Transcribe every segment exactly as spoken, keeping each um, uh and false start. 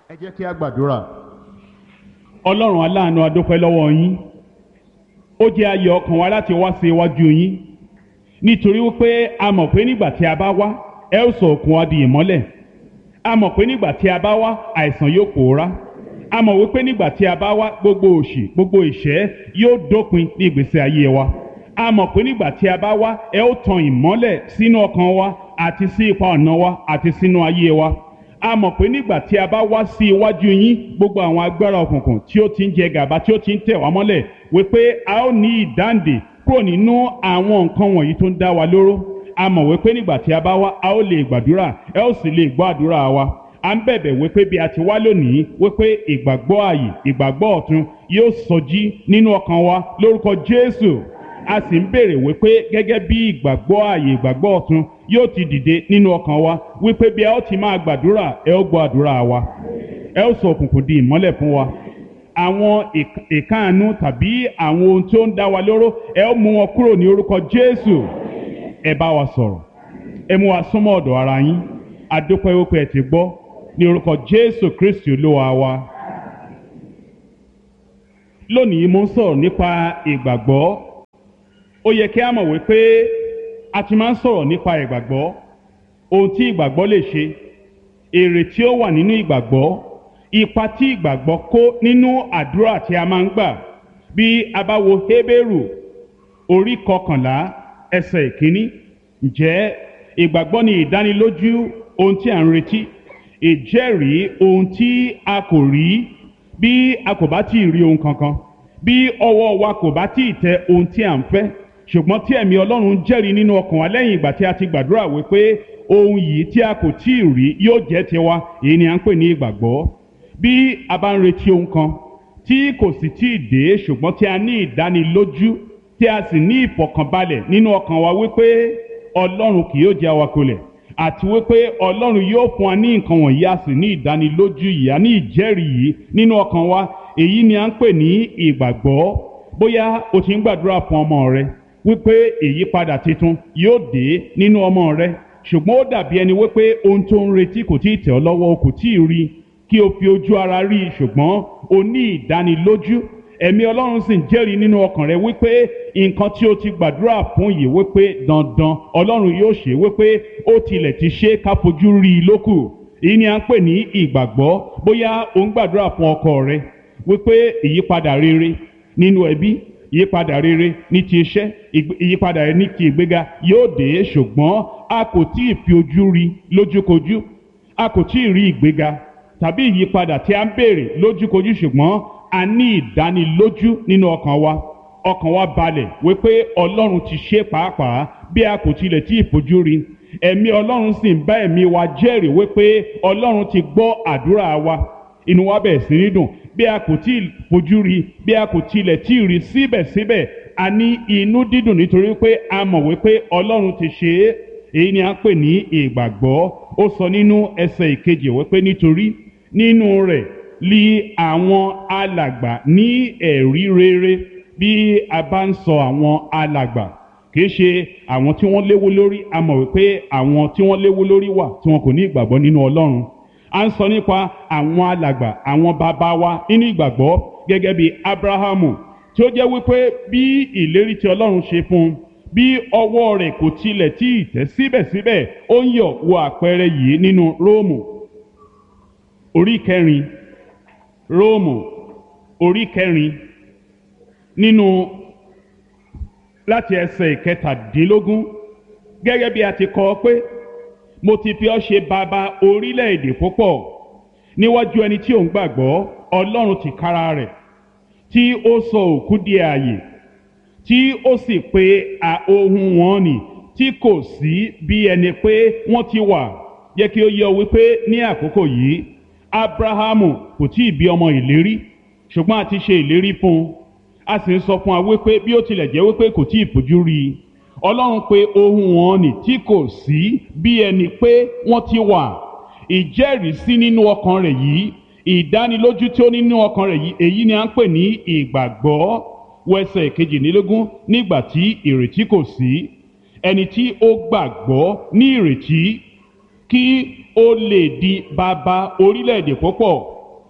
Ẹ jẹ́ kí a gbàdúrà. Ọlọ́run aláàánú, a dúpẹ́ lọ́wọ́ yín. Ó jẹ́ ayọ̀ ọkàn wa láti wá sí iwájú yín nítorí wípé a mọ̀ pé nígbà tí a bá wá ẹ ó sọ òkun wa di ìmọ́lẹ̀. A mọ̀ pé nígbà tí a bá wá àìsàn yóò pòórá. A mọ̀ wípé nígbà tí a bá wá gbogbo òṣì gbogbo ìṣẹ́ yóò dópin ní ìgbésí ayé wa. A mọ̀ pé nígbà tí a bá wá ẹ ó tan ìmọ́lẹ̀ sínú ọkàn wa àti sí ipa ọ̀nà wa àti sínú ayé wa. A mọ̀ pé nígbà tí a bá wá sí iwájú yín gbogbo àwọn agbára òkùnkùn tí ó ti ń jẹ gàba tí ó ti ń tẹ̀ wá mọ́lẹ̀ wípé a ó ní ìdáǹdè kúrò nínú àwọn nǹkan wọ̀nyí tó ń dá wa lóró. A mọ̀ wípé nígbà tí a bá wá a ó lè gbàdúrà ẹ ó sì lè gbọ́ àdúrà wa. À ń bẹ̀bẹ̀ wípé bí a ti wá lónìí wípé ìgbàgbọ́ ààyè ìgbàgbọ́ ọ̀tun yóò sọjí nínú ọkàn wa lórúkọ Jésù. A sì ń béèrè wípé gẹ́gẹ́ bí ìgbàgbọ́ ààyè ìgbàgbọ́ ọ̀tun yóò ti dìde nínú ọkàn wa wípé bí a ó ti máa gbàdúrà ẹ ó gbọ́ àdúrà wa. Ẹ ó sọ òkùnkùn di ìmọ́lẹ̀ fún wa. Àwọn ìkáàánú tàbí àwọn ohun tí ó ń dá wa lóró ẹ ó mú wọn kúrò ní orúkọ Jésù. Ẹ bá wa sọ̀rọ̀. Ẹ mú wa súnmọ́ ọ̀dọ̀ ara yín. A dúpẹ́ wípé ẹ ti gbọ́ ní orúkọ Jésù Kristi Olúwa wa. Lónìí mo ń sọ̀rọ̀ nípa ìgbàgbọ́. Ó yẹ kí a mọ̀ wípé a ti máa ń sọ̀rọ̀ nípa ìgbàgbọ́, ohun tí ìgbàgbọ́ lè ṣe, èrè tí ó wà nínú ìgbàgbọ́, ipa tí ìgbàgbọ́ kó nínú àdúrà tí a máa ń gbà. Bí a bá wo Hébérù orí kọkànlá ẹsẹ̀ ìkíní, ǹjẹ́ ìgbàgbọ́ ni ìdánilójú ohun tí à ń retí, ìjẹ́rìí ohun tí a kò rí. Bí a kò bá tí ì rí ohun kankan, bí ọwọ́ wa kò bá tí ì tẹ ohun tí à ń fẹ́, ṣùgbọ́n tí ẹ̀mí Ọlọ́run jẹ́rìí nínú ọkàn wa lẹ́yìn ìgbà tí a ti gbàdúrà wípé ohun yìí tí a kò tí ì rí yóò jẹ́ tiwa, èyí ni à ń pè ní ìgbàgbọ́. Bí a bá ń retí ohun kan tí kò sì tí ì dé ṣùgbọ́n tí a ní ìdánilójú tí a sì ní ìfọ̀kànbalẹ̀ nínú ọkàn wa wípé Ọlọ́run kì yóò jẹ́ awakọlẹ̀ àti wípé Ọlọ́run yóò fún wa ní nǹkan wọ̀nyí, a sì ní ìdánilójú yìí, a ní ìjẹ́rìí yìí nínú ọkàn wa, èyí ni à ń pè ní ìgbàgbọ́. Bóyá o ti ń gbàdúrà fún ọmọ rẹ wípé ìyípadà tuntun yóò dé nínú ọmọ rẹ, ṣùgbọ́n ó dàbí ẹni wípé ohun tó ń retí kò tí ì tẹ̀ ọ́ lọ́wọ́, o kò tí ì rí kí o fi ojú ara rí, ṣùgbọ́n o ní ìdánilójú. Ẹ̀mí Ọlọ́run sì ń jẹ́rìí nínú ọkàn rẹ wípé nǹkan tí o ti gbàdúrà fún yìí wípé dandan Ọlọ́run yóò ṣe, wípé ó tilẹ̀ ti ṣe ká fojú rí i lókù. Èyí ni à ń pè ní ìgbàgbọ́. Bóyá o ń gbàdúrà fún ọkọ rẹ wípé ìyípadà rere nínú ẹbí, ìyípadà rere ní ti iṣẹ́, ìyípadà rere ní ti ìgbéga yóò dé, ṣùgbọ́n a kò tí ì fi ojú rí lójúkojú, a kò tí ì rí ìgbéga tàbí ìyípadà tí a ń béèrè lójúkojú, ṣùgbọ́n a ní ìdánilójú nínú ọkàn wa. Ọkàn wa balẹ̀ wípé Ọlọ́run ti ṣe pàápàá bí a kò tilẹ̀ tí ì fojú rí. Ẹ̀mí Ọlọ́run sì ń bá ẹ̀mí wa jẹ́rìí wípé Ọlọ́run ti gbọ́ àdúrà wa. Inú wa bẹ̀rẹ̀ sí ní dùn. Bí a kò tí ì fojú rí, bí a kò tilẹ̀ tí ì rí, síbẹ̀síbẹ̀ a ní inú dídùn nítorí pé a mọ̀ wípé Ọlọ́run ti ṣe é. Èyí ni a ń pè ní ìgbàgbọ́. Ó sọ nínú ẹsẹ̀ ìkejì wípé nítorí nínú rẹ̀ li àwọn alàgbà ní ẹ̀rí rere. Bí a bá ń sọ àwọn alàgbà, kì í ṣe àwọn tí wọ́n léwó lórí. A mọ̀ wípé àwọn tí wọ́n léwó lórí wà tí wọn kò ní ìgbàgbọ́ nínú Ọlọ́run. A ń sọ nípa àwọn alàgbà, àwọn bàbá wa nínú ìgbàgbọ́, gẹ́gẹ́ bí Ábúráhámù, tí ó jẹ́ wípé bí ìlérí tí Ọlọ́run ṣe fún un, bí ọwọ́ rẹ̀ kò tilẹ̀ tí ì tẹ̀, síbẹ̀síbẹ̀ ó ń yọ̀ wo àpẹẹrẹ yìí nínú Róòmù orí kẹrin, Róòmù orí kẹrin nínú láti ẹsẹ̀ ìkẹtàdínlógún, gẹ́gẹ́ bí a ti kọ pé mo ti fi ọ́ ṣe bàbá orílẹ̀-èdè púpọ̀ níwájú ẹni tí ò ń gbàgbọ́, Ọlọ́run tìkára rẹ̀ tí ó sọ òkú di ààyè, tí ó sì pe ohun wọn nì tí kò sí bí ẹni pé wọ́n ti wà. Jẹ́ kí ó yé ọ wípé ní àkókò yìí Ábúráhámù kò tí ì bí ọmọ ìlérí, ṣùgbọ́n a ti ṣe ìlérí fún un. A sì ń sọ fún wa wípé bí ó tilẹ̀ jẹ́ wípé kò tí ì fojú rí i, Ọlọ́run pe ohun wọn nì tí kò sí bí ẹni pé wọ́n ti wà. Ìjẹ́rìísí nínú ọkàn rẹ̀ yìí, ìdánilójú tí ó nínú ọkàn rẹ̀ yìí, èyí ni à ń pè ní ìgbàgbọ́. Wẹsẹ̀ kejìlélógún, nígbà tí ìrètí kò sí, ẹni tí ó gbàgbọ́ ní ìrètí kí ó lè di bàbá orílẹ̀-èdè púpọ̀,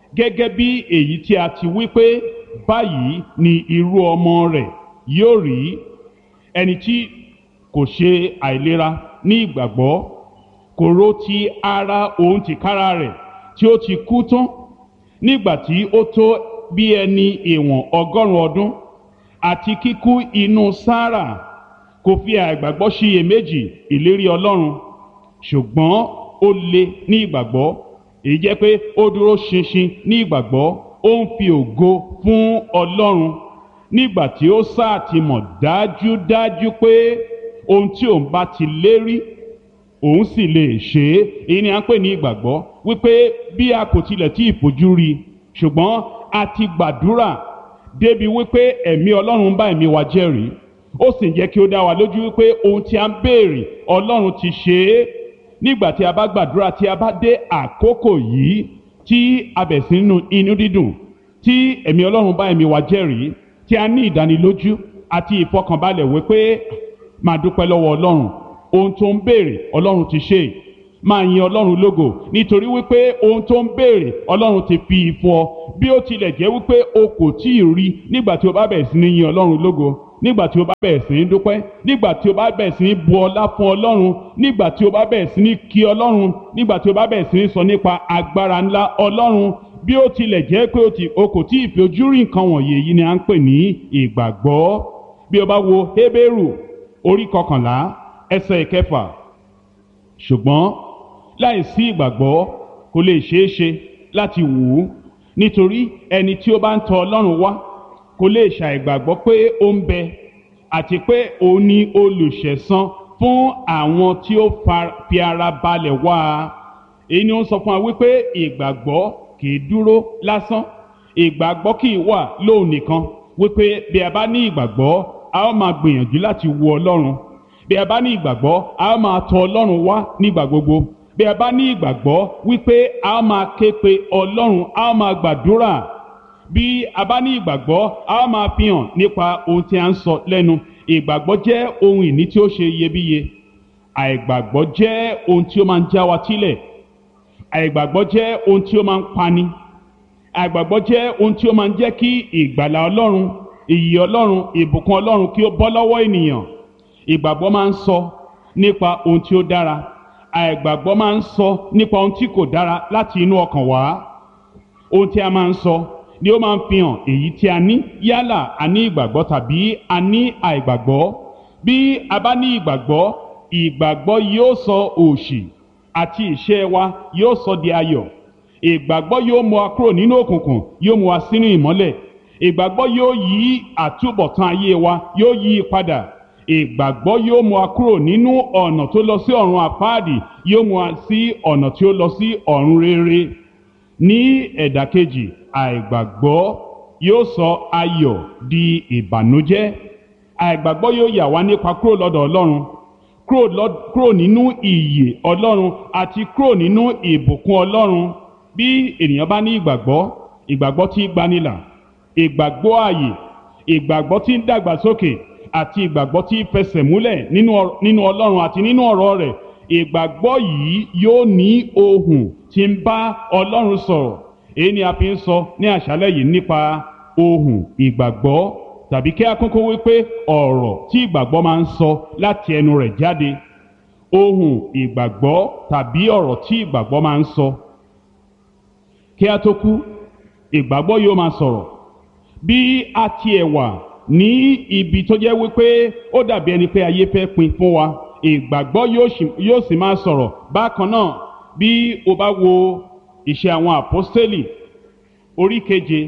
gẹ́gẹ́ bí èyí tí a ti wí pé báyìí ni irú ọmọ rẹ̀ yóò rí. Ẹni tí kò ṣe àìlera ní ìgbàgbọ́ kò rò ti ara òun tìkára rẹ̀ tí ó ti kú tán nígbà tí ó tó bí ẹni ìwọ̀n ọgọ́rùn-ún ọdún, àti kíkú inú Sárà kò fi àìgbàgbọ́ ṣiyèméjì ìlérí Ọlọ́run, ṣùgbọ́n ó le ní ìgbàgbọ́, èyí jẹ́ pé ó dúró ṣinṣin ní ìgbàgbọ́, ó ń fi ògo fún Ọlọ́run nígbà tí ó sáà ti mọ̀ dájúdájú pé ohun tí òun bá ti lérí òun sì lè ṣe é. Èyí ni à ń pè ní ìgbàgbọ́, wípé bí a kò tilẹ̀ tí ì fojú rí, ṣùgbọ́n a ti gbàdúrà débi wípé ẹ̀mí Ọlọ́run bá ẹ̀mí wa jẹ́rìí, ó sì ń jẹ́ kí ó dá wa lójú wípé ohun tí a ń béèrè Ọlọ́run ti ṣe é. Nígbà tí a bá gbàdúrà, tí a bá dé àkókò yìí tí a bẹ̀ sí nínú inú dídùn, tí ẹ̀mí Ọlọ́run bá ẹ̀mí wa jẹ́rìí, tí a ní ìdánilójú àti ìfọkànbalẹ̀ wípé máa dúpẹ́ lọ́wọ́ Ọlọ́run, ohun tó ń béèrè Ọlọ́run ti ṣe. Máa yin Ọlọ́run lógo nítorí wípé ohun tó ń béèrè Ọlọ́run ti fi fún ọ, bí ó tilẹ̀ jẹ́ wípé o kò tí ì rí. Nígbà tí o bá bẹ̀rẹ̀ sí ní yin Ọlọ́run lógo, nígbà tí o bá bẹ̀rẹ̀ sí ní dúpẹ́, nígbà tí o bá bẹ̀rẹ̀ sí ní bu ọlá fún Ọlọ́run, nígbà tí o bá bẹ̀rẹ̀ sí ní kí Ọlọ́run, nígbà tí o bá bẹ̀rẹ̀ sí ní sọ nípa agbára ńlá Ọlọ́run, bí ó tilẹ̀ jẹ́ pé o kò tí ì fi ojú rí nǹkan wọ̀nyí, èyí ni à ń pè ní ìgbàgbọ́. Bí o bá wo Hébérù orí kọkànlá ẹsẹ̀ ìkẹfà, ṣùgbọ́n láìsí ìgbàgbọ́ kò lè ṣeé ṣe láti wù ú, nítorí ẹni tí ó bá ń tọ Ọlọ́run wá kò lè ṣàìgbàgbọ́ pé ó ń bẹ, àti pé òun ni olùṣẹ̀san fún àwọn tí ó fi ara balẹ̀ wá a. Èyí ni ó ń sọ fún wa wípé ìgbàgbọ́ kì í dúró lásán, ìgbàgbọ́ kì í wà lóun nìkan, wípé bí a bá ní ìgbàgbọ́ a ó máa gbìyànjú láti wo Ọlọ́run, bí a bá ní ìgbàgbọ́ a ó máa tọ Ọlọ́run wá nígbà gbogbo, bí a bá ní ìgbàgbọ́ wípé a ó máa ké pe Ọlọ́run, a ó máa gbàdúrà, bí a bá ní ìgbàgbọ́ a ó máa fi hàn nípa ohun tí a ń sọ lẹ́nu. Ìgbàgbọ́ jẹ́ ohun ìní tí ó ṣe iyebíye. Àìgbàgbọ́ jẹ́ ohun tí ó máa ń já wa sílẹ̀. Àìgbàgbọ́ jẹ́ ohun tí ó máa ń pani. Àìgbàgbọ́ jẹ́ ohun tí ó máa ń jẹ́ kí ìgbàlà Ọlọ́run, ìyè Ọlọ́run, ìbùkún Ọlọ́run kí ó bọ́ lọ́wọ́ ènìyàn. Ìgbàgbọ́ máa ń sọ nípa ohun tí ó dára. Àìgbàgbọ́ máa ń sọ nípa ohun tí kò dára láti inú ọkàn wá. Ohun tí a máa ń sọ ni ó máa ń fi hàn èyí tí a ní, yálà a ní ìgbàgbọ́ tàbí a ní àìgbàgbọ́. Bí a bá ní ìgbàgbọ́, ìgbàgbọ́ yóò sọ òṣì àti ìṣẹ́ wa yóò sọ di ayọ̀. Ìgbàgbọ́ yóò mú wa kúrò nínú òkùnkùn, yóò mú wa sínú ìmọ́lẹ̀. Ìgbàgbọ́ yóò yí àtúbọ̀tán ayé wa, yóò yí i padà. Ìgbàgbọ́ yóò mú wa kúrò nínú ọ̀nà tó lọ sí ọ̀run àpáàdì, yóò mú wa sí ọ̀nà tí ó lọ sí ọ̀run rere. Ní ẹ̀dà kejì, àìgbàgbọ́ yóò sọ ayọ̀ di ìbànújẹ́. Àìgbàgbọ́ yóò yà wá nípa kúrò lọ́dọ̀ Ọlọ́run, kúrò nínú ìyè Ọlọ́run àti kúrò nínú ìbùkún Ọlọ́run. Bí ènìyàn bá ní ìgbàgbọ́, ìgbàgbọ́ tí gbanilà, ìgbàgbọ́ ààyè, ìgbàgbọ́ tí ń dàgbàsókè àti ìgbàgbọ́ tí fẹsẹ̀ múlẹ̀ nínú Ọlọ́run àti nínú ọ̀rọ̀ rẹ̀, ìgbàgbọ́ yìí yóò ní ohùn tí ń bá Ọlọ́run sọ̀rọ̀. Èyí ni a fi ń sọ ní àṣálẹ́ yìí nípa ohùn ìgbàgbọ́, tàbí kí a kúkú wípé ọ̀rọ̀ tí ìgbàgbọ́ máa ń sọ láti ẹnu rẹ̀ jáde. Ohùn ìgbàgbọ́ tàbí ọ̀rọ̀ tí ìgbàgbọ́ máa ń sọ. Kí a tó kú, ìgbàgbọ́ yóò máa sọ̀rọ̀. Bí a tiẹ̀ wà ní ibi tó jẹ́ wípé ó dàbí ẹni pé ayé fẹ́ pin fún wa, ìgbàgbọ́ yóò sì máa sọ̀rọ̀. Bákan náà, bí o bá wo Iṣẹ́ àwọn Àpọ́stélì orí keje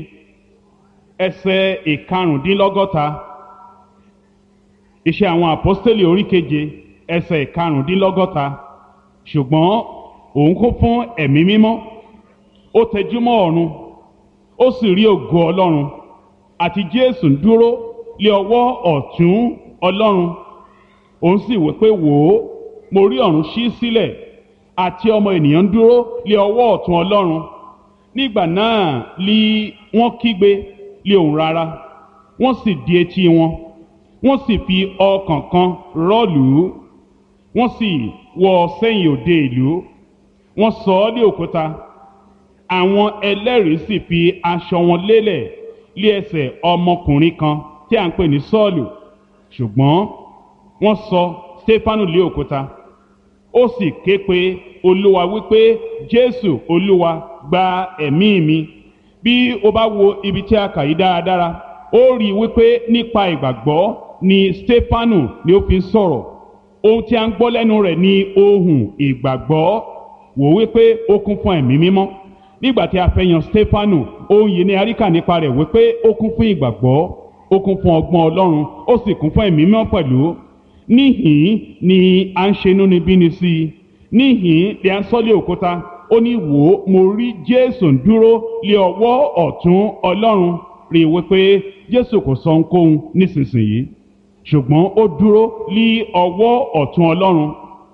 ẹsẹ̀ ìkarùndínlọ́gọ́ta. Iṣẹ́ àwọn Àpọ́stélì orí keje ẹsẹ̀ ìkarùndínlọ́gọ́ta. Ṣùgbọ́n òun kún fún ẹ̀mí mímọ́, ó tẹjúmọ́ ọ̀run, ó sì rí ògo Ọlọ́run àti Jésù ń dúró lé ọwọ́ ọ̀tún Ọlọ́run. Òun sì wí pé, wò ó, mo rí ọ̀run ṣí sílẹ̀ àti ọmọ ènìyàn ń dúró lé ọwọ́ ọ̀tún Ọlọ́run. Nígbà náà li wọ́n kígbe lé ohùn rara, wọ́n sì di etí wọn, wọ́n sì fi ọkàn kan rọ́ọ̀lù ú, wọ́n sì wọ́ ọ sẹ́yìn òde ìlú, wọ́n sọ ọ́ lé òkúta, àwọn ẹlẹ́rìí sì fi aṣọ wọn lélẹ̀ lé ẹsẹ̀ ọmọkùnrin kan tí a ń pè ní Sọ́ọ̀lù, ṣùgbọ́n wọ́n sọ Stefanu lé òkúta. Ó sì ké pe Olúwa wípé, Jésù Olúwa, gba ẹ̀mí mi. Bí o bá wo ibi tí a kà yí dáradára, ó rí i wípé nípa ìgbàgbọ́ ni Stefanu ni ó fi ń sọ̀rọ̀. Ohun tí a ń gbọ́ lẹ́nu rẹ̀ ni ohùn ìgbàgbọ́. Wò wípé ó kún fún ẹ̀mí mímọ́. Nígbà tí a fẹ́ yan Stefanu, ohun yìí ni a rí kà nípa rẹ̀ wípé ó kún fún ìgbàgbọ́, ó kún fún ọgbọ́n Ọlọ́run, ó sì kún fún ẹ̀mí mímọ́ pẹ̀lú. Níhìn ni à ń ṣe inúnibíni sí i. Níhìn ni à ń sọ́lé òkúta. Ó ní, wò ó, mo rí Jésù ń dúró lé ọwọ́ ọ̀tún Ọlọ́run. Rí i wípé Jésù kò sọ ohunkóhun nísinsìnyí, ṣùgbọ́n ó dúró lé ọwọ́ ọ̀tún Ọlọ́run.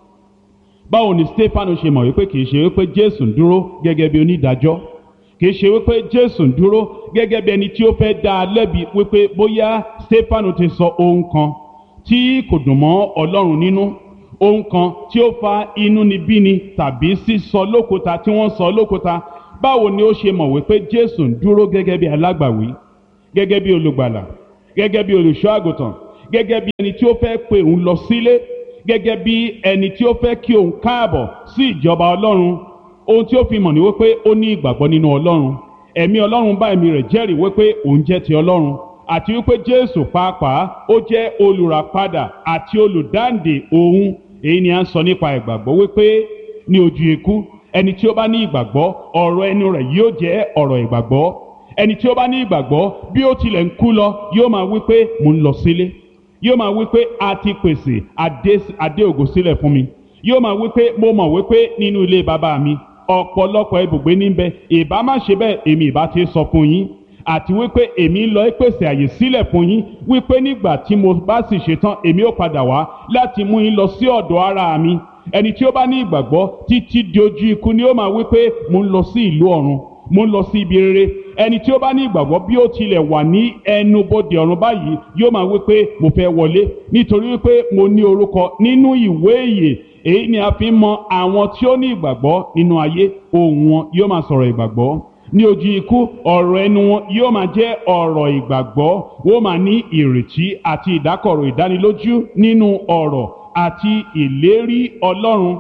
Báwo ni Stefanu ṣe mọ̀ wípé kìí ṣe wípé Jésù ń dúró gẹ́gẹ́ bí onídàájọ́, kìí ṣe wípé Jésù ń dúró gẹ́gẹ́ bí ẹni tí ó fẹ́ dá a lẹ́bi wípé bóyá Stefanu ti sọ ohun kan tí kò dùn mọ́ Ọlọ́run nínú, ohun kan tí ó fa inúnibíni tàbí sísọ lókúta tí wọ́n sọ lókúta. Báwo ni ó ṣe mọ̀ wípé Jésù ń dúró gẹ́gẹ́ bí alágbàwí, gẹ́gẹ́ bí olùgbàlà, gẹ́gẹ́ bí olùṣọ́ àgùntàn, gẹ́gẹ́ bí ẹni tí ó fẹ́ pe òun lọ sílé, gẹ́gẹ́ bí ẹni tí ó fẹ́ kí òun káàbọ̀ sí ìjọba Ọlọ́run? Ohun tí ó fi mọ̀ ní wípé ó ní ìgbàgbọ́ nínú Ọlọ́run. Ẹ̀mí Ọlọ́run bá ẹ̀mí rẹ̀ jẹ́rìí wípé òun jẹ́ ti Ọlọ́run, àti wípé Jésù pàápàá ó jẹ́ olùràpadà àti olùdáǹdè òun. Èyí ni à ń sọ nípa ìgbàgbọ́ wípé ní ojú ikú, ẹni tí ó bá ní ìgbàgbọ́, ọ̀rọ̀ ẹnu rẹ̀ yóò jẹ́ ọ̀rọ̀ ìgbàgbọ́. Ẹni tí ó bá ní ìgbàgbọ́, bí ó tilẹ̀ ń kú lọ, yóò máa wípé mo ń lọ sílé. Yóò máa wípé a ti pèsè adé ògo sílẹ̀ fún mi. Yóò máa wípé mo mọ̀ wípé nínú ilé bàbá mi ọ̀pọ̀lọpọ̀ ibùgbé níbẹ̀, ìbá má ṣe bẹ́ẹ̀ èmi ìbá ti sọ fún yín. Àti wípé èmi ń lọ pèsè àyè sílẹ̀ fún yín, wípé nígbà tí mo bá sì ṣetán èmi ó padà wá láti mú yín lọ sí ọ̀dọ̀ ara mi. Ẹni tí ó bá ní ìgbàgbọ́ títí di ojú ikú ni ó máa wípé mo ń lọ sí ìlú ọ̀run, mo ń lọ sí ibi rere. Ẹni tí ó bá ní ìgbàgbọ́, bí ó tilẹ̀ wà ní ẹnubodè ọ̀run báyìí, yóò máa wípé mo fẹ́ wọlé, nítorí wípé mo ní orúkọ nínú ìwé ìyè. Èyí ni a fi ń mọ àwọn tí ó ní ìgbàgbọ́ nínú ayé. Ohùn wọn yóò máa sọ̀rọ̀ ìgbàgbọ́. Ní ojú ikú, ọ̀rọ̀ ẹnu wọn yóò máa jẹ́ ọ̀rọ̀ ìgbàgbọ́. Wọ́n máa ní ìrètí àti ìdákọ̀ró ìdánilójú nínú ọ̀rọ̀ àti ìlérí Ọlọ́run.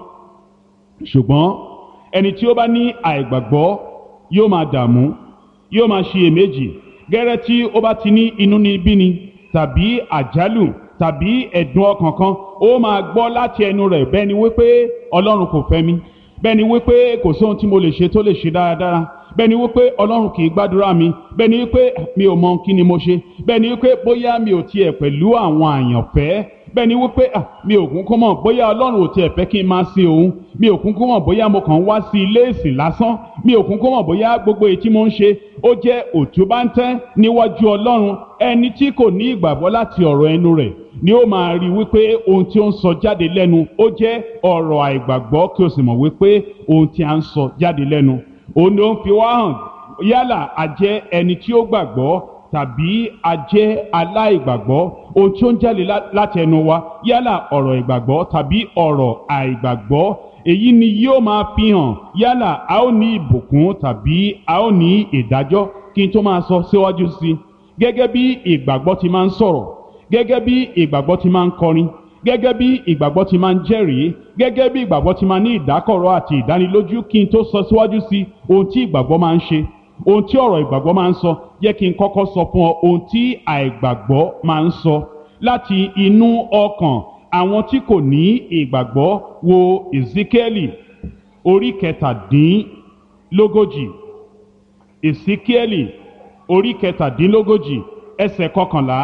Ṣùgbọ́n ẹni tí ó bá ní àìgbàgbọ́ yóò máa dààmú, yóò máa ṣiyèméjì. Gẹ́rẹ́ tí ó bá ti ní inúnibíni tàbí àjálù tàbí ẹ̀dùn ọkàn kan, ó máa gbọ́ láti ẹnu rẹ̀ bẹ́ẹ̀ ni wípé Ọlọ́run kò fẹ́ mi, bẹ́ẹ̀ ni wípé kò sóhun tí mo lè ṣe tó lè ṣe dáradára, bẹ́ẹ̀ ni wípé Ọlọ́run kì í gbàdúrà mi, bẹ́ẹ̀ ni wípé mi ò mọ kí ni mo ṣe, bẹ́ẹ̀ ni wípé bóyá mi ò tiẹ̀ pẹ̀lú àwọn àyànfẹ́, bẹ́ẹ̀ ni wípé ah mi ò kúnkún mọ̀ bóyá Ọlọ́run ò tiẹ̀ fẹ́ kí n máa sin òun, mi ò kúnkún mọ̀ bóyá mo kàn ń wá sí ilé ìsìn lásán, mi ò kúnkún mọ̀ bóyá gbogbo èyí tí mo ń ṣe ó jẹ́ òtúbáńtẹ́ níwájú Ọlọ́run. Ẹni tí kò ní ìgbàgbọ́ láti ọ̀rọ̀ ẹnu rẹ̀ ni ó máa rí wípé ohun tí ó ń sọ jáde lẹ́nu ó jẹ́ ọ̀rọ̀ àìgbàgbọ́, kí o sì mọ̀ wípé ohun tí a ń sọ jáde lẹ́nu òun ni ó ń fi wá hàn yálà a jẹ́ ẹni tí ó gbàgbọ́ tàbí a jẹ́ aláìgbàgbọ́. Ohun tí ó ń jáde láti ẹnu wa, yálà ọ̀rọ̀ ìgbàgbọ́ tàbí ọ̀rọ̀ àìgbàgbọ́, èyí ni yóò máa fi hàn yálà a ó ní ìbùkún tàbí a ó ní ìdájọ́. Kí n tó máa sọ síwájú sí i, gẹ́gẹ́ bí ìgbàgbọ́ ti máa ń sọ̀rọ̀, gẹ́gẹ́ bí ìgbàgbọ́ ti máa ń kọrin, gẹ́gẹ́ bí ìgbàgbọ́ ti máa ń jẹ́rìí, gẹ́gẹ́ bí ìgbàgbọ́ ti máa ní ìdákọ̀ró àti ìdánilójú, kí n tó sọ síwájú sí ohun tí ìgbàgbọ́ máa ń ṣe, ohun tí ọ̀rọ̀ ìgbàgbọ́ máa ń sọ, jẹ́ kí n kọ́kọ́ sọ fún ọ ohun tí àìgbàgbọ́ máa ń sọ láti inú ọkàn àwọn tí kò ní ìgbàgbọ́. Wo Èsíkíẹ́lì orí kẹtàdínlógójì, Èsíkíẹ́lì orí kẹtàdínlógójì ẹsẹ̀ kọkànlá.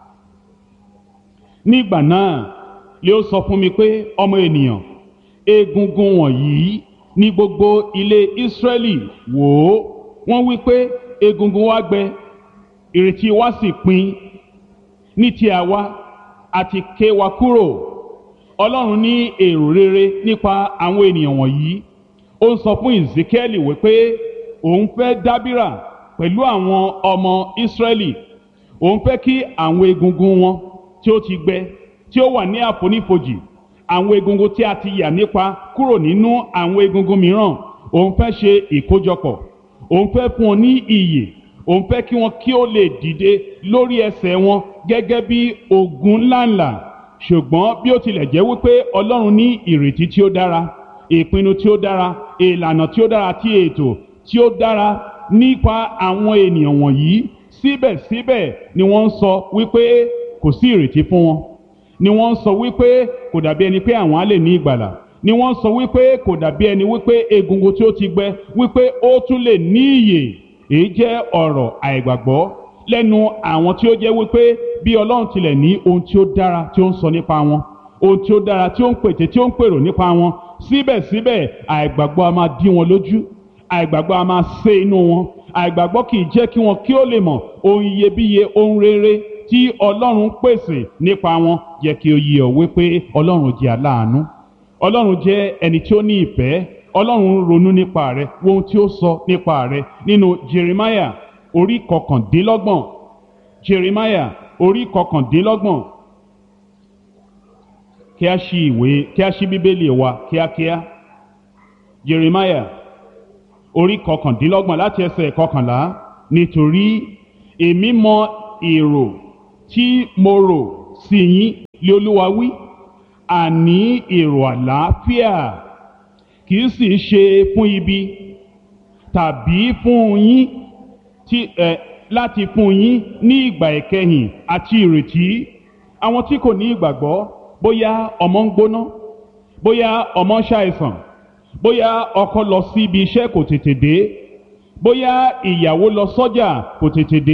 Nígbà náà lé ó sọ fún mi pé, ọmọ ènìyàn, egungun wọ̀nyí ní gbogbo ilé Ísírẹ́lì, wò ó, wọ́n wí pé egungun wa gbẹ, ìrètí wa sì pin, ní ti àwa àti ké wa kúrò. Ọlọ́run ní èrò rere nípa àwọn ènìyàn wọ̀nyí. Ó ń sọ fún Èsíkíẹ́lì wípé òun fẹ́ dábìrà pẹ̀lú àwọn ọmọ Ísírẹ́lì. Òun fẹ́ kí àwọn egungun wọn tí ó ti gbẹ, tí ó wà ní àfonífojì, àwọn egungun tí a ti yà nípa kúrò nínú àwọn egungun mìíràn, òun fẹ́ ṣe ìkójọpọ̀ òun fẹ́ fún wọn ní ìyè, òun fẹ́ kí wọn kí ó lè dìde lórí ẹsẹ̀ wọn gẹ́gẹ́ bí ogun ńláńlá. Ṣùgbọ́n bí ó tilẹ̀ jẹ́ wípé Ọlọ́run ní ìrètí tí ó dára, ìpinnu tí ó dára, ìlànà tí ó dára àti ètò tí ó dára nípa àwọn ènìyàn wọ̀nyí, síbẹ̀síbẹ̀ ni wọ́n ń sọ wípé kò sí ìrètí fún wọn, ni wọ́n ń sọ wípé kò dàbí ẹni pé àwọn á lè ní ìgbàlà, ni wọ́n ń sọ wípé kò dàbí ẹni wípé egungun tí ó ti gbẹ wípé ó tún lè ní ìyè. Èyí jẹ́ ọ̀rọ̀ àìgbàgbọ́ lẹ́nu àwọn tí ó jẹ́ wípé bí Ọlọ́run tilẹ̀ ní ohun tí ó dára tí ó ń sọ nípa wọn, ohun tí ó dára tí ó ń pète tí ó ń pèrò nípa wọn, síbẹ̀síbẹ̀ àìgbàgbọ́ a máa dí wọn lójú, àìgbàgbọ́ a máa sé inú wọn, àìgbàgbọ́ kì í jẹ́ kí wọn kí ó lè mọ̀ ohun iyebíye, ohun rere tí Ọlọ́run pèsè nípa wọn. Jẹ́ kí ó yé ọ wípé Ọlọ́run jẹ́ aláàánú, Ọlọ́run jẹ́ ẹni tí ó ní ìfẹ́, Ọlọ́run ronú nípa rẹ, wo ohun tí ó sọ nípa rẹ nínú Jeremiah orí kọkàndínlọ́gbọ̀n, Jeremiah orí kọkàndínlọ́gbọ̀n. Kí a ṣí ìwé, kí a ṣí Bíbélì wa kíákíá. Jeremiah orí kọkàndínlọ́gbọ̀n láti ẹsẹ̀ kọkànlá. Nítorí èmi mọ èrò tí mo rò sí yín, lé Olúwa wí, àní èrò àlàáfíà, kì í sì ṣe fún ibi, tàbí fún yín tí ẹ láti fún yín ní ìgbà ìkẹyìn àti ìrètí. Àwọn tí kò ní ìgbàgbọ́, bóyá ọmọ ń gbóná, bóyá ọmọ ń ṣàìsàn, bóyá ọkọ lọ sí ibi iṣẹ́ kò tètè dé, bóyá ìyàwó lọ sọ́jà kò tètè dé,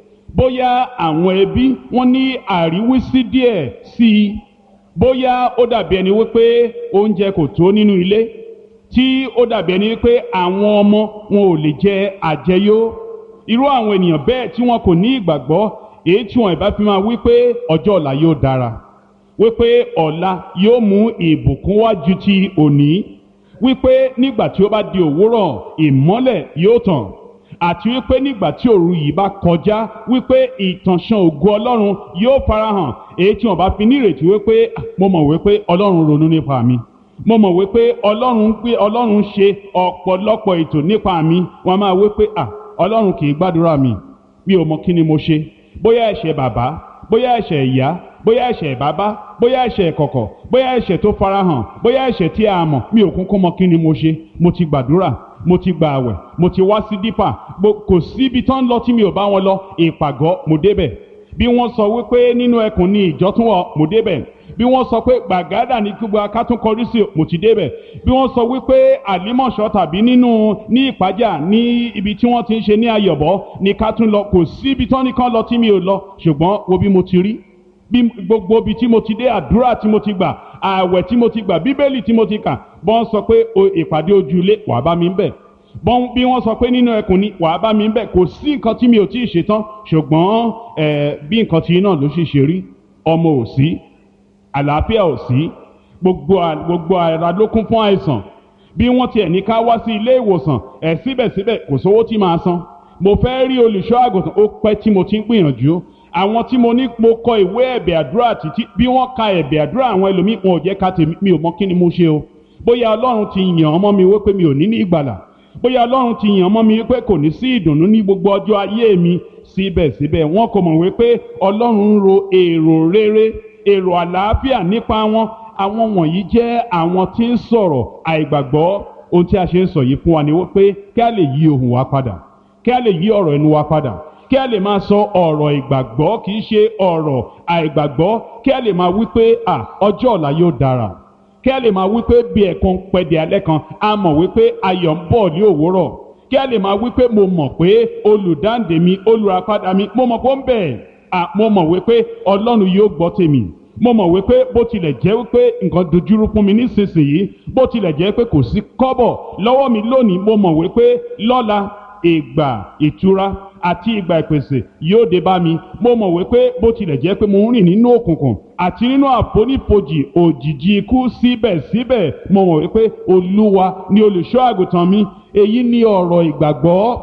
bóyá àwọn ẹbí wọ́n ní àríwísí díẹ̀ sí i, bóyá ó dàbí ẹni wípé oúnjẹ kò tó nínú ilé, tí ó dàbí ẹni wípé àwọn ọmọ wọn ò lè jẹ àjẹyó. Irú àwọn ènìyàn bẹ́ẹ̀ tí wọn kò ní ìgbàgbọ́, èyí tí wọn ìbá fi máa wípé ọjọ́ ọ̀la yóò dára, wípé ọ̀la yóò mú ìbùkún wá ju ti òní, wípé nígbà tí ó bá di òwúrọ̀ ìmọ́lẹ̀ yóò tàn, àti wípé nígbà tí òru yìí bá kọjá wípé ìtànṣán ògo Ọlọ́run yóò farahàn. Èyí tí wọn bá fi nírètí wípé mo mọ̀ wípé Ọlọ́run ronú nípa mi, mo mọ̀ wípé Ọlọ́run pé Ọlọ́run ṣe ọ̀pọ̀lọpọ̀ ètò nípa mi, wọn máa wípé à Ọlọ́run kì í gbàdúrà mi, mi ò mọ̀ kí ni mo ṣe, bóyá ẹ̀ṣẹ̀ bàbá, bóyá ẹ̀ṣẹ̀ ìyá, bóyá ẹ̀ṣẹ̀ bàbá, bóyá ẹ̀ṣẹ̀ ìkọ̀kọ̀, bóyá ẹ̀ṣẹ̀ tó farahàn, bóyá ẹ̀ṣẹ̀ tí a mọ̀, mi ò kúnkún mọ̀ kí ni mo ṣe. Mo ti gbàdúrà, mo ti gba àwẹ̀, mo ti wá sí dípà, kò síbi tán lọ tí mi ò bá wọn lọ. Ìpàgọ́ mo débẹ̀, bí wọ́n sọ wípé nínú ẹkùn ni ìjọ tún wọ̀, mo débẹ̀, bí wọ́n sọ pé gbàgádà ní gbogbo akátúnkọrí sí, mo ti débẹ̀, bí wọ́n sọ wípé àlímọ̀ṣọ́ tàbí nínú ní ìpájà ní ibi tí wọ́n ti ń ṣe ní ayọ̀bọ ní ká tún lọ, kò síbi tán nìkan lọ tí mi ò lọ. Ṣùgbọ́n wo bí mo ti rí, bí gbogbo ibi tí mo ti dé, àdúrà tí mo ti gbà, ààwẹ̀ tí mo ti gbà, bíbélì tí mo ti kà, bọ́n sọ pé ìpàdé ojúlé wàá bá mi ń bẹ̀, bọ́n bí wọ́n sọ pé nínú ẹkùn ni wàá bá mi ń bẹ̀. Kò sí nǹkan tí mi ò tí ì ṣe tán. Ṣùgbọ́n ẹ̀ bí nǹkan tí náà ló ṣe ṣe rí, ọmọ ò sí, àlàáfíà ò sí, gbogbo gbogbo ara ló kún fún àìsàn. Bí wọ́n tiẹ̀ ní ká wá sí ilé ìwòsàn, ẹ̀ síbẹ̀síbẹ̀ kò sówó tí màá san. Mo fẹ́ rí olùṣọ́ àgùntàn, ó pẹ́ tí mo ti ń gbìyànjú. Àwọn tí mo ní mo kọ ìwé ẹ̀bẹ̀ àdúrà títí, bí wọ́n ka ẹ̀bẹ̀ àdúrà àwọn ẹlòmíì, wọn ò jẹ́ ká tèmi, mi ò mọ̀ kí ni mo ṣe o. Bóyá Ọlọ́run ti yàn ọmọ mi wípé mi ò ní ní ìgbàlà, bóyá Ọlọ́run ti yàn ọmọ mi wípé kò ní sí ìdùnnú ní gbogbo ọjọ́ ayé mi. Síbẹ̀síbẹ̀ wọn kò mọ̀ wípé Ọlọ́run ń ro èrò rere, èrò àlàáfíà nípa wọn. Àwọn wọ̀nyí jẹ́ àwọn tí ń sọ̀rọ̀ àìgbàgbọ́. Ohun tí a ṣe ń sọ yìí fún wa ni wípé kí a lè yí ohùn wa padà, kí a lè yí ọ̀rọ̀ ẹnu wa padà, kí a lè máa sọ ọ̀rọ̀ ìgbàgbọ́, kì í ṣe ọ̀rọ̀ àìgbàgbọ́. Kí a lè máa wípé à ọjọ́ ọ̀la yóò dára, kí a lè máa wípé bí ẹ̀kan pẹ̀dé alẹ́ kan, a mọ̀ wípé ayọ̀ ń bọ̀ ní òwúrọ̀. Kí a lè máa wípé mo mọ̀ pé olùdáǹdè mi, olùràpadà mi, mo mọ̀ pé ó ń bẹ. À mo mọ̀ wípé Ọlọ́run yóò gbọ́ tèmi. Mo mọ̀ wípé bó tilẹ̀ jẹ́ wípé nǹkan dojúrú fún mi nísinsìnyí, bó tilẹ̀ jẹ́ pé kò sí kọ́bọ̀ lọ́wọ́ mi lónìí, mo mọ̀ wípé lọ́la ìgbà ìtura àti ìgbà ìpèsè yóò dé bá mi. Mo mọ̀ wípé bó tilẹ̀ jẹ́ pé mo ń rìn nínú òkùnkùn àti nínú àfonífojì òjìji ikú, síbẹ̀síbẹ̀ mo mọ̀ wípé Olúwa ni olùṣọ́ àgùntàn mi. Èyí ni ọ̀rọ̀ ìgbàgbọ́.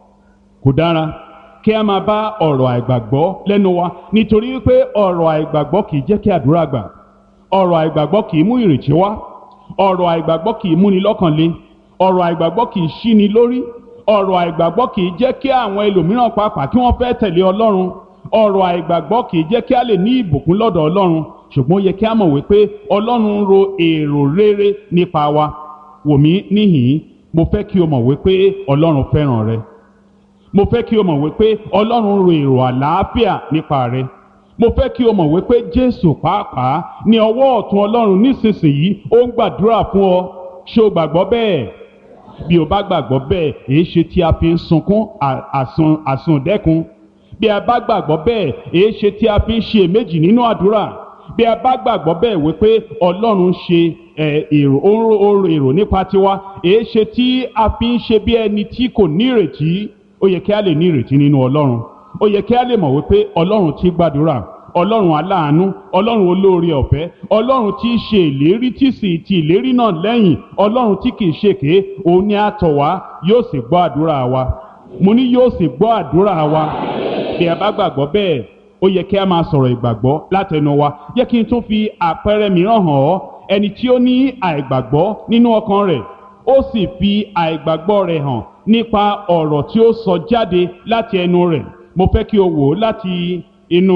Kò dára kí a máa bá ọ̀rọ̀ àìgbàgbọ́ lẹ́nu wa, nítorí wípé ọ̀rọ̀ àìgbàgbọ́ kì í jẹ́ kí àdúrà gbà, ọ̀rọ̀ àìgbàgbọ́ kì í mú ìrètí wá, ọ̀rọ̀ àìgbàgbọ́ kì í múni lọ́kàn le, ọ̀rọ̀ àìgbàgbọ́ kì í ṣíni lórí, ọ̀rọ̀ àìgbàgbọ́ kì í jẹ́ kí àwọn ẹlòmíràn pàápàá kí wọ́n fẹ́ tẹ̀lé Ọlọ́run. ọ̀rọ̀ àìgbàgbọ́ kì í jẹ́ kí a lè ní ìbùkún lọ́dọ̀ Ọlọ́run. ṣùgbọ́n ó yẹ kí a mọ̀ wípé Ọlọ́run ń ro èrò rere nípa wa. wò mí níhìn-ín, mo fẹ́ kí o mọ̀ wípé Ọlọ́run fẹ́ràn rẹ. mo fẹ́ kí o mọ̀ wípé Ọlọ́run ro èrò àlàáfíà nípa rẹ. mo fẹ́ kí o mọ̀ wípé Jésù pàápàá ní ọwọ́ ọ̀tún Ọlọ́run nísinsìnyí ó ń gbàdúrà fún ọ. ṣé o gbàgbọ́ bẹ́ẹ̀? bí o bá gbàgbọ́ bẹ́ẹ̀, èé ṣe tí a fi ń sunkún àsun àsundẹ́kun? bí a bá gbàgbọ́ bẹ́ẹ̀, èé ṣe tí a fi ń ṣe èméjì nínú àdúrà? bí a bá gbàgbọ́ bẹ́ẹ̀ wípé Ọlọ́run ń ṣe èrò oró èrò nípa tiwa, èé ṣe tí a fi ń ṣe bí ẹni tí kò ní ìrètí? ó yẹ kí a lè ní ìrètí nínú Ọlọ́run. ó yẹ kí a lè mọ̀ wípé Ọlọ́run tí gbàdúrà, Ọlọ́run aláàánú, Ọlọ́run olóore ọ̀fẹ́, Ọlọ́run tí í ṣe ìlérí tí sì ti ìlérí náà lẹ́yìn, Ọlọ́run tí kì í ṣèké, òun ni a tọ̀ wá, yóò sì gbọ́ àdúrà wa. mo ní yóò sì gbọ́ àdúrà wa. bí a bá gbàgbọ́ bẹ́ẹ̀, ó yẹ kí a máa sọ̀rọ̀ ìgbàgbọ́ látẹnu wa. jẹ́ kí n tún fi àpẹẹrẹ mìíràn hàn ọ́. ẹni tí ó ní àìgbàgbọ́ nínú ọkàn rẹ̀, ó sì fi àìgbàgbọ́ rẹ̀ hàn nípa ọ̀rọ̀ tí ó sọ jáde láti ẹnu rẹ̀. mo fẹ́ kí o wò ó láti inú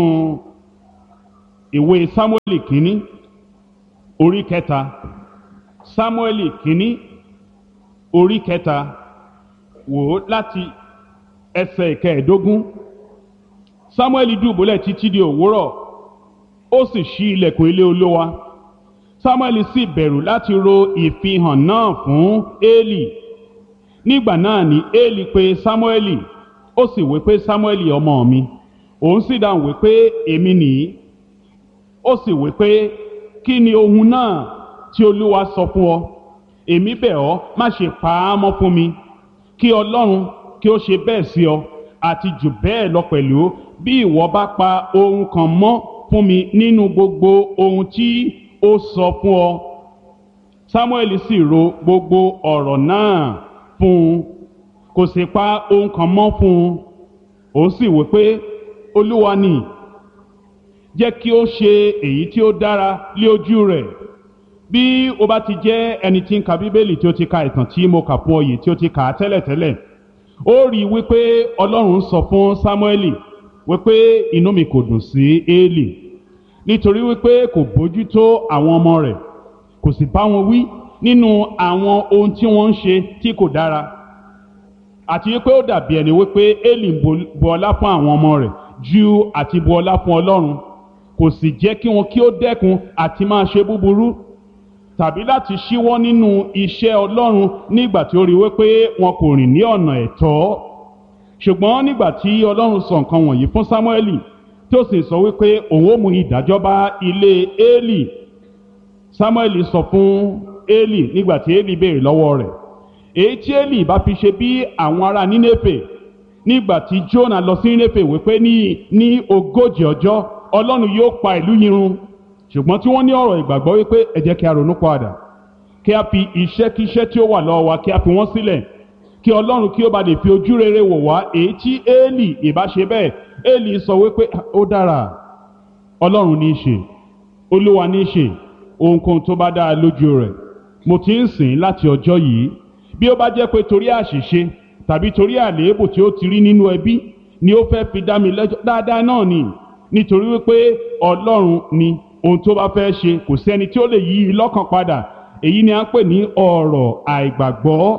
ìwé Sámúẹ́lì kínní orí kẹta. Sámúẹ́lì kínní orí kẹta, wò ó láti ẹsẹ̀ ìkẹẹ̀ẹ́dógún. Sámúẹ́lì dùbúlẹ̀ títí di òwúrọ̀, ó sì ṣí ilẹ̀kùn ilé Olúwa. Sámúẹ́lì sì bẹ̀rù láti ro ìfihàn náà fún Élì. nígbà náà ni Élì pè Sámúẹ́lì, ó sì wí pé, Sámúẹ́lì ọmọ mi. òun sì dáhùn wí pé, èmi nìyí. ó sì wí pé, kí ni ohun náà tí Olúwa sọ fún ọ? èmi bẹ̀ ọ́, má ṣe pa á mọ́ fún mi, kí Ọlọ́run kí ó ṣe bẹ́ẹ̀ sí ọ, àti jù bẹ́ẹ̀ lọ pẹ̀lú, bí ìwọ bá pa ohun kan mọ́ fún mi nínú gbogbo ohun tí ó sọ fún ọ. Sámúẹ́lì sì ro gbogbo ọ̀rọ̀ náà fún un, kò sì pa ohun kan mọ́ fún un. òun sì wí pé, Olúwa ni, jẹ́ kí ó ṣe èyí tí ó dára lé ojú rẹ̀. bí o bá ti jẹ́ ẹni tí ń ka Bíbélì, tí ó ti ka ìtàn tí mo kà fún ọ yìí, tí ó ti kà á tẹ́lẹ̀tẹ́lẹ̀, ó rí i wípé Ọlọ́run sọ fún Sámúẹ́lì wípé inú mi kò dùn sí Élì, nítorí wípé kò bójútó àwọn ọmọ rẹ̀, kò sì bá wọn wí nínú àwọn ohun tí wọ́n ń ṣe tí kò dára, àti wípé ó dàbí ẹni wípé Élì ń bu ọlá fún àwọn ọmọ rẹ̀ ju àti bu ọlá fún Ọlọ́run. kò sì jẹ́ kí wọn kí ó dẹ́kun àti máa ṣe búburú, tàbí láti ṣíwọ́ nínú iṣẹ́ Ọlọ́run nígbà tí ó rí wípé wọn kò rìn ní ọ̀nà ẹ̀tọ́. ṣùgbọ́n nígbà tí Ọlọ́run sọ nǹkan wọ̀nyí fún Sámúẹ́lì, tó sì sọ wípé òun ó mú ìdájọ́ bá ilé Élì, Sámúẹ́lì sọ fún Élì nígbà tí Élì béèrè lọ́wọ́ rẹ̀, èyí tí Élì bá fi ṣe bí àwọn ará Nínéfè nígbà tí Jónà lọ sí Nínéfè wípé ní ní ogójì ọjọ́ Ọlọ́run yóò pa ìlú yìí run. ṣùgbọ́n tí wọ́n ní ọ̀rọ̀ ìgbàgbọ́ wípé ẹ jẹ́ kí a ronú padà, kí a fi iṣẹ́kíṣẹ́ tí ó wà lọ́wọ́ wa kí a fi wọ́n sílẹ̀, kí Ọlọ́run kí ó bá lè fi ojú rere wò wá. èyí tí Élì ìbá ṣe bẹ́ẹ̀, Élì sọ wípé ó dára, Ọlọ́run ní í ṣe, Olúwa ní í ṣe ohunkóhun tó bá dáa lójú rẹ̀. mo ti ń sìn láti ọjọ́ yìí. bí ó bá jẹ́ pé torí àṣìṣe tàbí torí àléébù tí ó ti rí nínú ẹbí ni ó fẹ́ fi dá mi lẹ́jọ́, dáadáa náà ni, nítorí wípé Ọlọ́run ni ohun tó bá fẹ́ ṣe, kò sẹ́ni tí ó lè yí i lọ́kàn padà. èyí ni a ń pè ní ọ̀rọ̀ àìgbàgbọ́.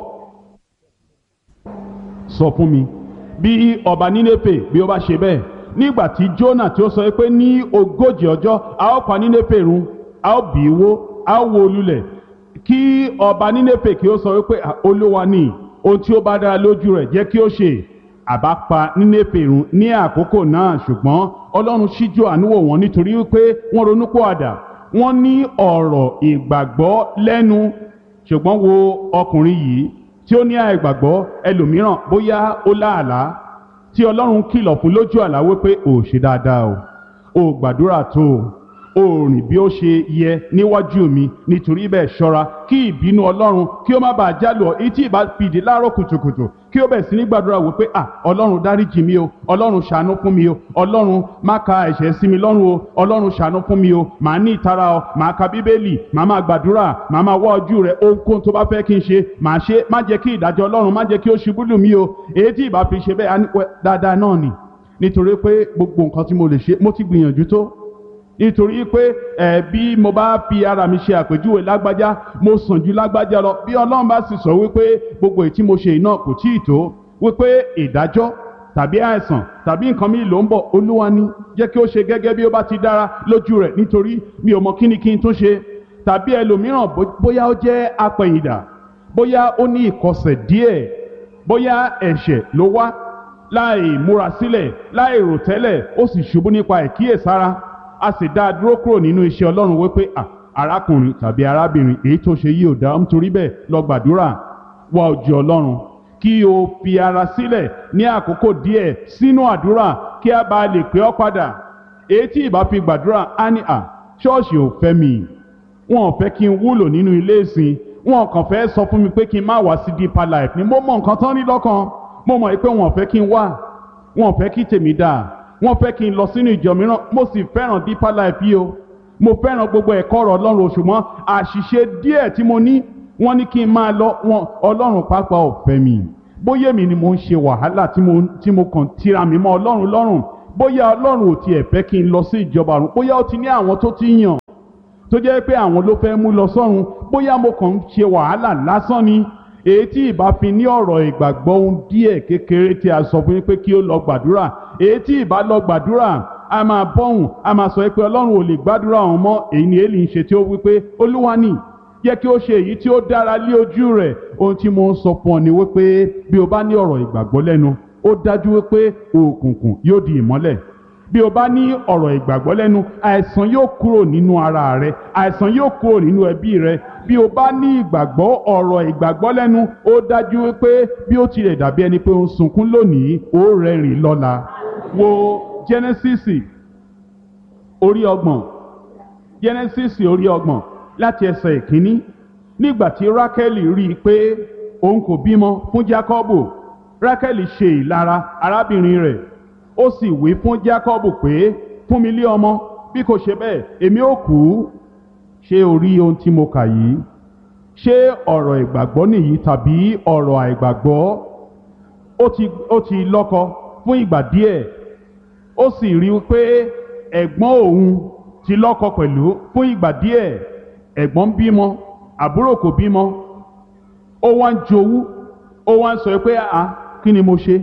sọ fún mi, bí ọba Nínéfè bí ó bá ṣe bẹ́ẹ̀, nígbà tí Jónà tí ó sọ pé ní ogójì ọjọ́ a ó pa Nínéfè run, a ó bì í wó, a ó wó lulẹ̀, kí ọba Nínéfè kí ó sọ wípé Olúwa ni, ohun tí ó bá dára lójú rẹ̀ jẹ́ kí ó ṣe, àbá pa Nínéfè run ní àkókò náà. ṣùgbọ́n Ọlọ́run ṣíjú àánú wò wọ́n, nítorí wípé wọ́n ronúpìwàdà, wọ́n ní ọ̀rọ̀ ìgbàgbọ́ lẹ́nu. ṣùgbọ́n wo ọkùnrin yìí tí ó ní àìgbàgbọ́. ẹlòmíràn bóyá ó láàlá tí Ọlọ́run kìlọ̀ fún lójú àlá wípé ò ṣe dáadáa o, ò gbàdúrà tó o, o rìn bí ó ṣe yẹ níwájú mi, nítorí bẹ́ẹ̀ ṣọ́ra kí ìbínú Ọlọ́run kí ó má bàa jálù ọ́. Etí ìbá fìdí láàárọ̀ kùtùkùtù kí ó bẹ̀ sí ní gbàdúrà wípé à Ọlọ́run dáríjì mi o, Ọlọ́run ṣàánú fún mi o, Ọlọ́run má ka ẹ̀ṣẹ̀ sí mi lọ́rùn o, Ọlọ́run ṣàánú fún mi o, màá ní ìtara o, màá ka bíbélì, màá máa gbàdúrà, màá máa wá ojú rẹ, ohunkóhun tó bá fẹ́ kí n ṣe màá ṣe, má jẹ́ kí ìdájọ́ Ọlọ́run má jẹ́ kí ó ṣubú lù mí o. èyí tí ìbá fi ṣe bẹ́ẹ̀ dáadáa náà nì, nítorí pé gbogbo nǹkan tí mo lè ṣe mo ti gbìyànjú tó, nítorí pé ẹ bí mo bá fi ara mi ṣe àpèjúwe lágbájá mo sàn ju lágbájá lọ. Bí Ọlọ́run bá sì sọ wípé gbogbo èyí tí mo ṣe iná kò tí ì tó, wípé ìdájọ́ tàbí àìsàn tàbí nǹkan mi ló ń bọ̀, Olúwa ni jẹ́ kí ó ṣe gẹ́gẹ́ bí ó bá ti dára lójú rẹ̀, nítorí mi ò mọ kíni kí n tó ṣe. Tàbí ẹlòmíràn bóyá ó jẹ́ apẹ̀yìndà, bóyá ó ní ìkọsẹ̀ díẹ̀, bóyá ẹ̀ṣẹ̀ ló wá láì múra sílẹ̀ láì rò tẹ́lẹ̀, ó sì ṣubú nípa ìkíyèsára, a sì dá a dúró kúrò nínú iṣẹ́ Ọlọ́run wípé à arákùnrin tàbí arábìnrin èyí tó ṣe yìí ò dá, nítorí bẹ́ẹ̀ lọ gbàdúrà, wá ojú Ọlọ́run kí o fi ara sílẹ̀ ní àkókò díẹ̀ sínú àdúrà kí a bá lè pè ọ́ padà. èyí tí ìbá fi gbàdúrà á ní à ṣọ́ọ̀ṣì ò fẹ́ mi, wọn ò fẹ́ kí n wúlò nínú ilé ìsìn, wọn kàn fẹ́ sọ fún mi pé kí n má wá sí Deeper Life ni. Mo mọ nǹkan tán ní lọ́kàn, mo mọ̀ pé wọn ò fẹ́ kí n wá, wọn ò fẹ́ kí tèmi dáa, wọ́n fẹ́ kí n lọ sínú ìjọ mìíràn. Mo sì fẹ́ràn Deeper Life yìí o, mo fẹ́ràn gbogbo ẹ̀kọ́ ọ̀rọ̀ Ọlọ́run, ṣùgbọ́n àṣìṣe díẹ̀ tí mo ní wọ́n ní kí n máa lọ, wọn Ọlọ́run pàápàá ò fẹ́ mi. Bóyá èmi ni mo ń ṣe wàhálà tí mo tí mo kàn tira mi mọ́ Ọlọ́run lọ́rùn, bóyá Ọlọ́run ò tiẹ̀ fẹ́ kí n lọ sí ìjọba ọ̀run, bóyá ó ti ní àwọn tó ti yàn tó jẹ́ pé àwọn ló fẹ́ mú lọ sọ́run, bóyá mo kàn ń ṣe wàhálà lásán ni. èyí tí ìbá fi ní ọ̀rọ̀ ìgbàgbọ́ ohun díẹ̀ kékeré tí a sọ fún yín pé kí ó lọ gbàdúrà, èyí tí ìbá lọ gbàdúrà a máa bọ́hùn, a máa sọ pé Ọlọ́run ò lè gbàdúrà òun mọ́. èyí ni Élì ń ṣe tí ó wí pé Olúwa ni jẹ́ kí ó ṣe èyí tí ó dára lé ojú rẹ̀. ohun tí mo ń sọ fún ọ ni wípé bí o bá ní ọ̀rọ̀ ìgbàgbọ́ lẹ́nu, ó dájú wípé òkùnkùn yóò di ìmọ́lẹ̀. Bí o bá ní ọ̀rọ̀ ìgbàgbọ́ lẹ́nu, àìsàn yóò kúrò nínú ara rẹ, àìsàn yóò kúrò nínú ẹbí rẹ. Bí o bá ní ìgbàgbọ́ ọ̀rọ̀ ìgbàgbọ́ lẹ́nu, ó dájú wípé bí ó tilẹ̀ dàbí ẹni pé ó ń sunkún lónìí, ó rẹ́rìn lọ́la. Wo Jẹ́nẹ́sísì orí ọgbọ̀n, Jẹ́nẹ́sísì orí ọgbọ̀n láti ẹsẹ̀ ìkíní. Nígbà tí Rákẹ́lì rí i pé òun kò bímọ fún Jákọ́bù, Rákẹ́lì ṣe ìlara arábìnrin rẹ̀, ó sì wí fún Jákọ́bù pé fún mi lé ọmọ, bí kò ṣe bẹ́ẹ̀ èmi ó kú. Ṣé o rí ohun tí mo kà yìí? Ṣé ọ̀rọ̀ ìgbàgbọ́ nìyí tàbí ọ̀rọ̀ àìgbàgbọ́? Ó ti ó ti lọ́kọ fún ìgbà díẹ̀, ó sì rí i pé ẹ̀gbọ́n òun ti lọ́kọ pẹ̀lú fún ìgbà díẹ̀. Ẹ̀gbọ́n bímọ, àbúrò kò bímọ, ó wá ń jowú, ó wá ń sọ pé àá kí ni mo ṣe?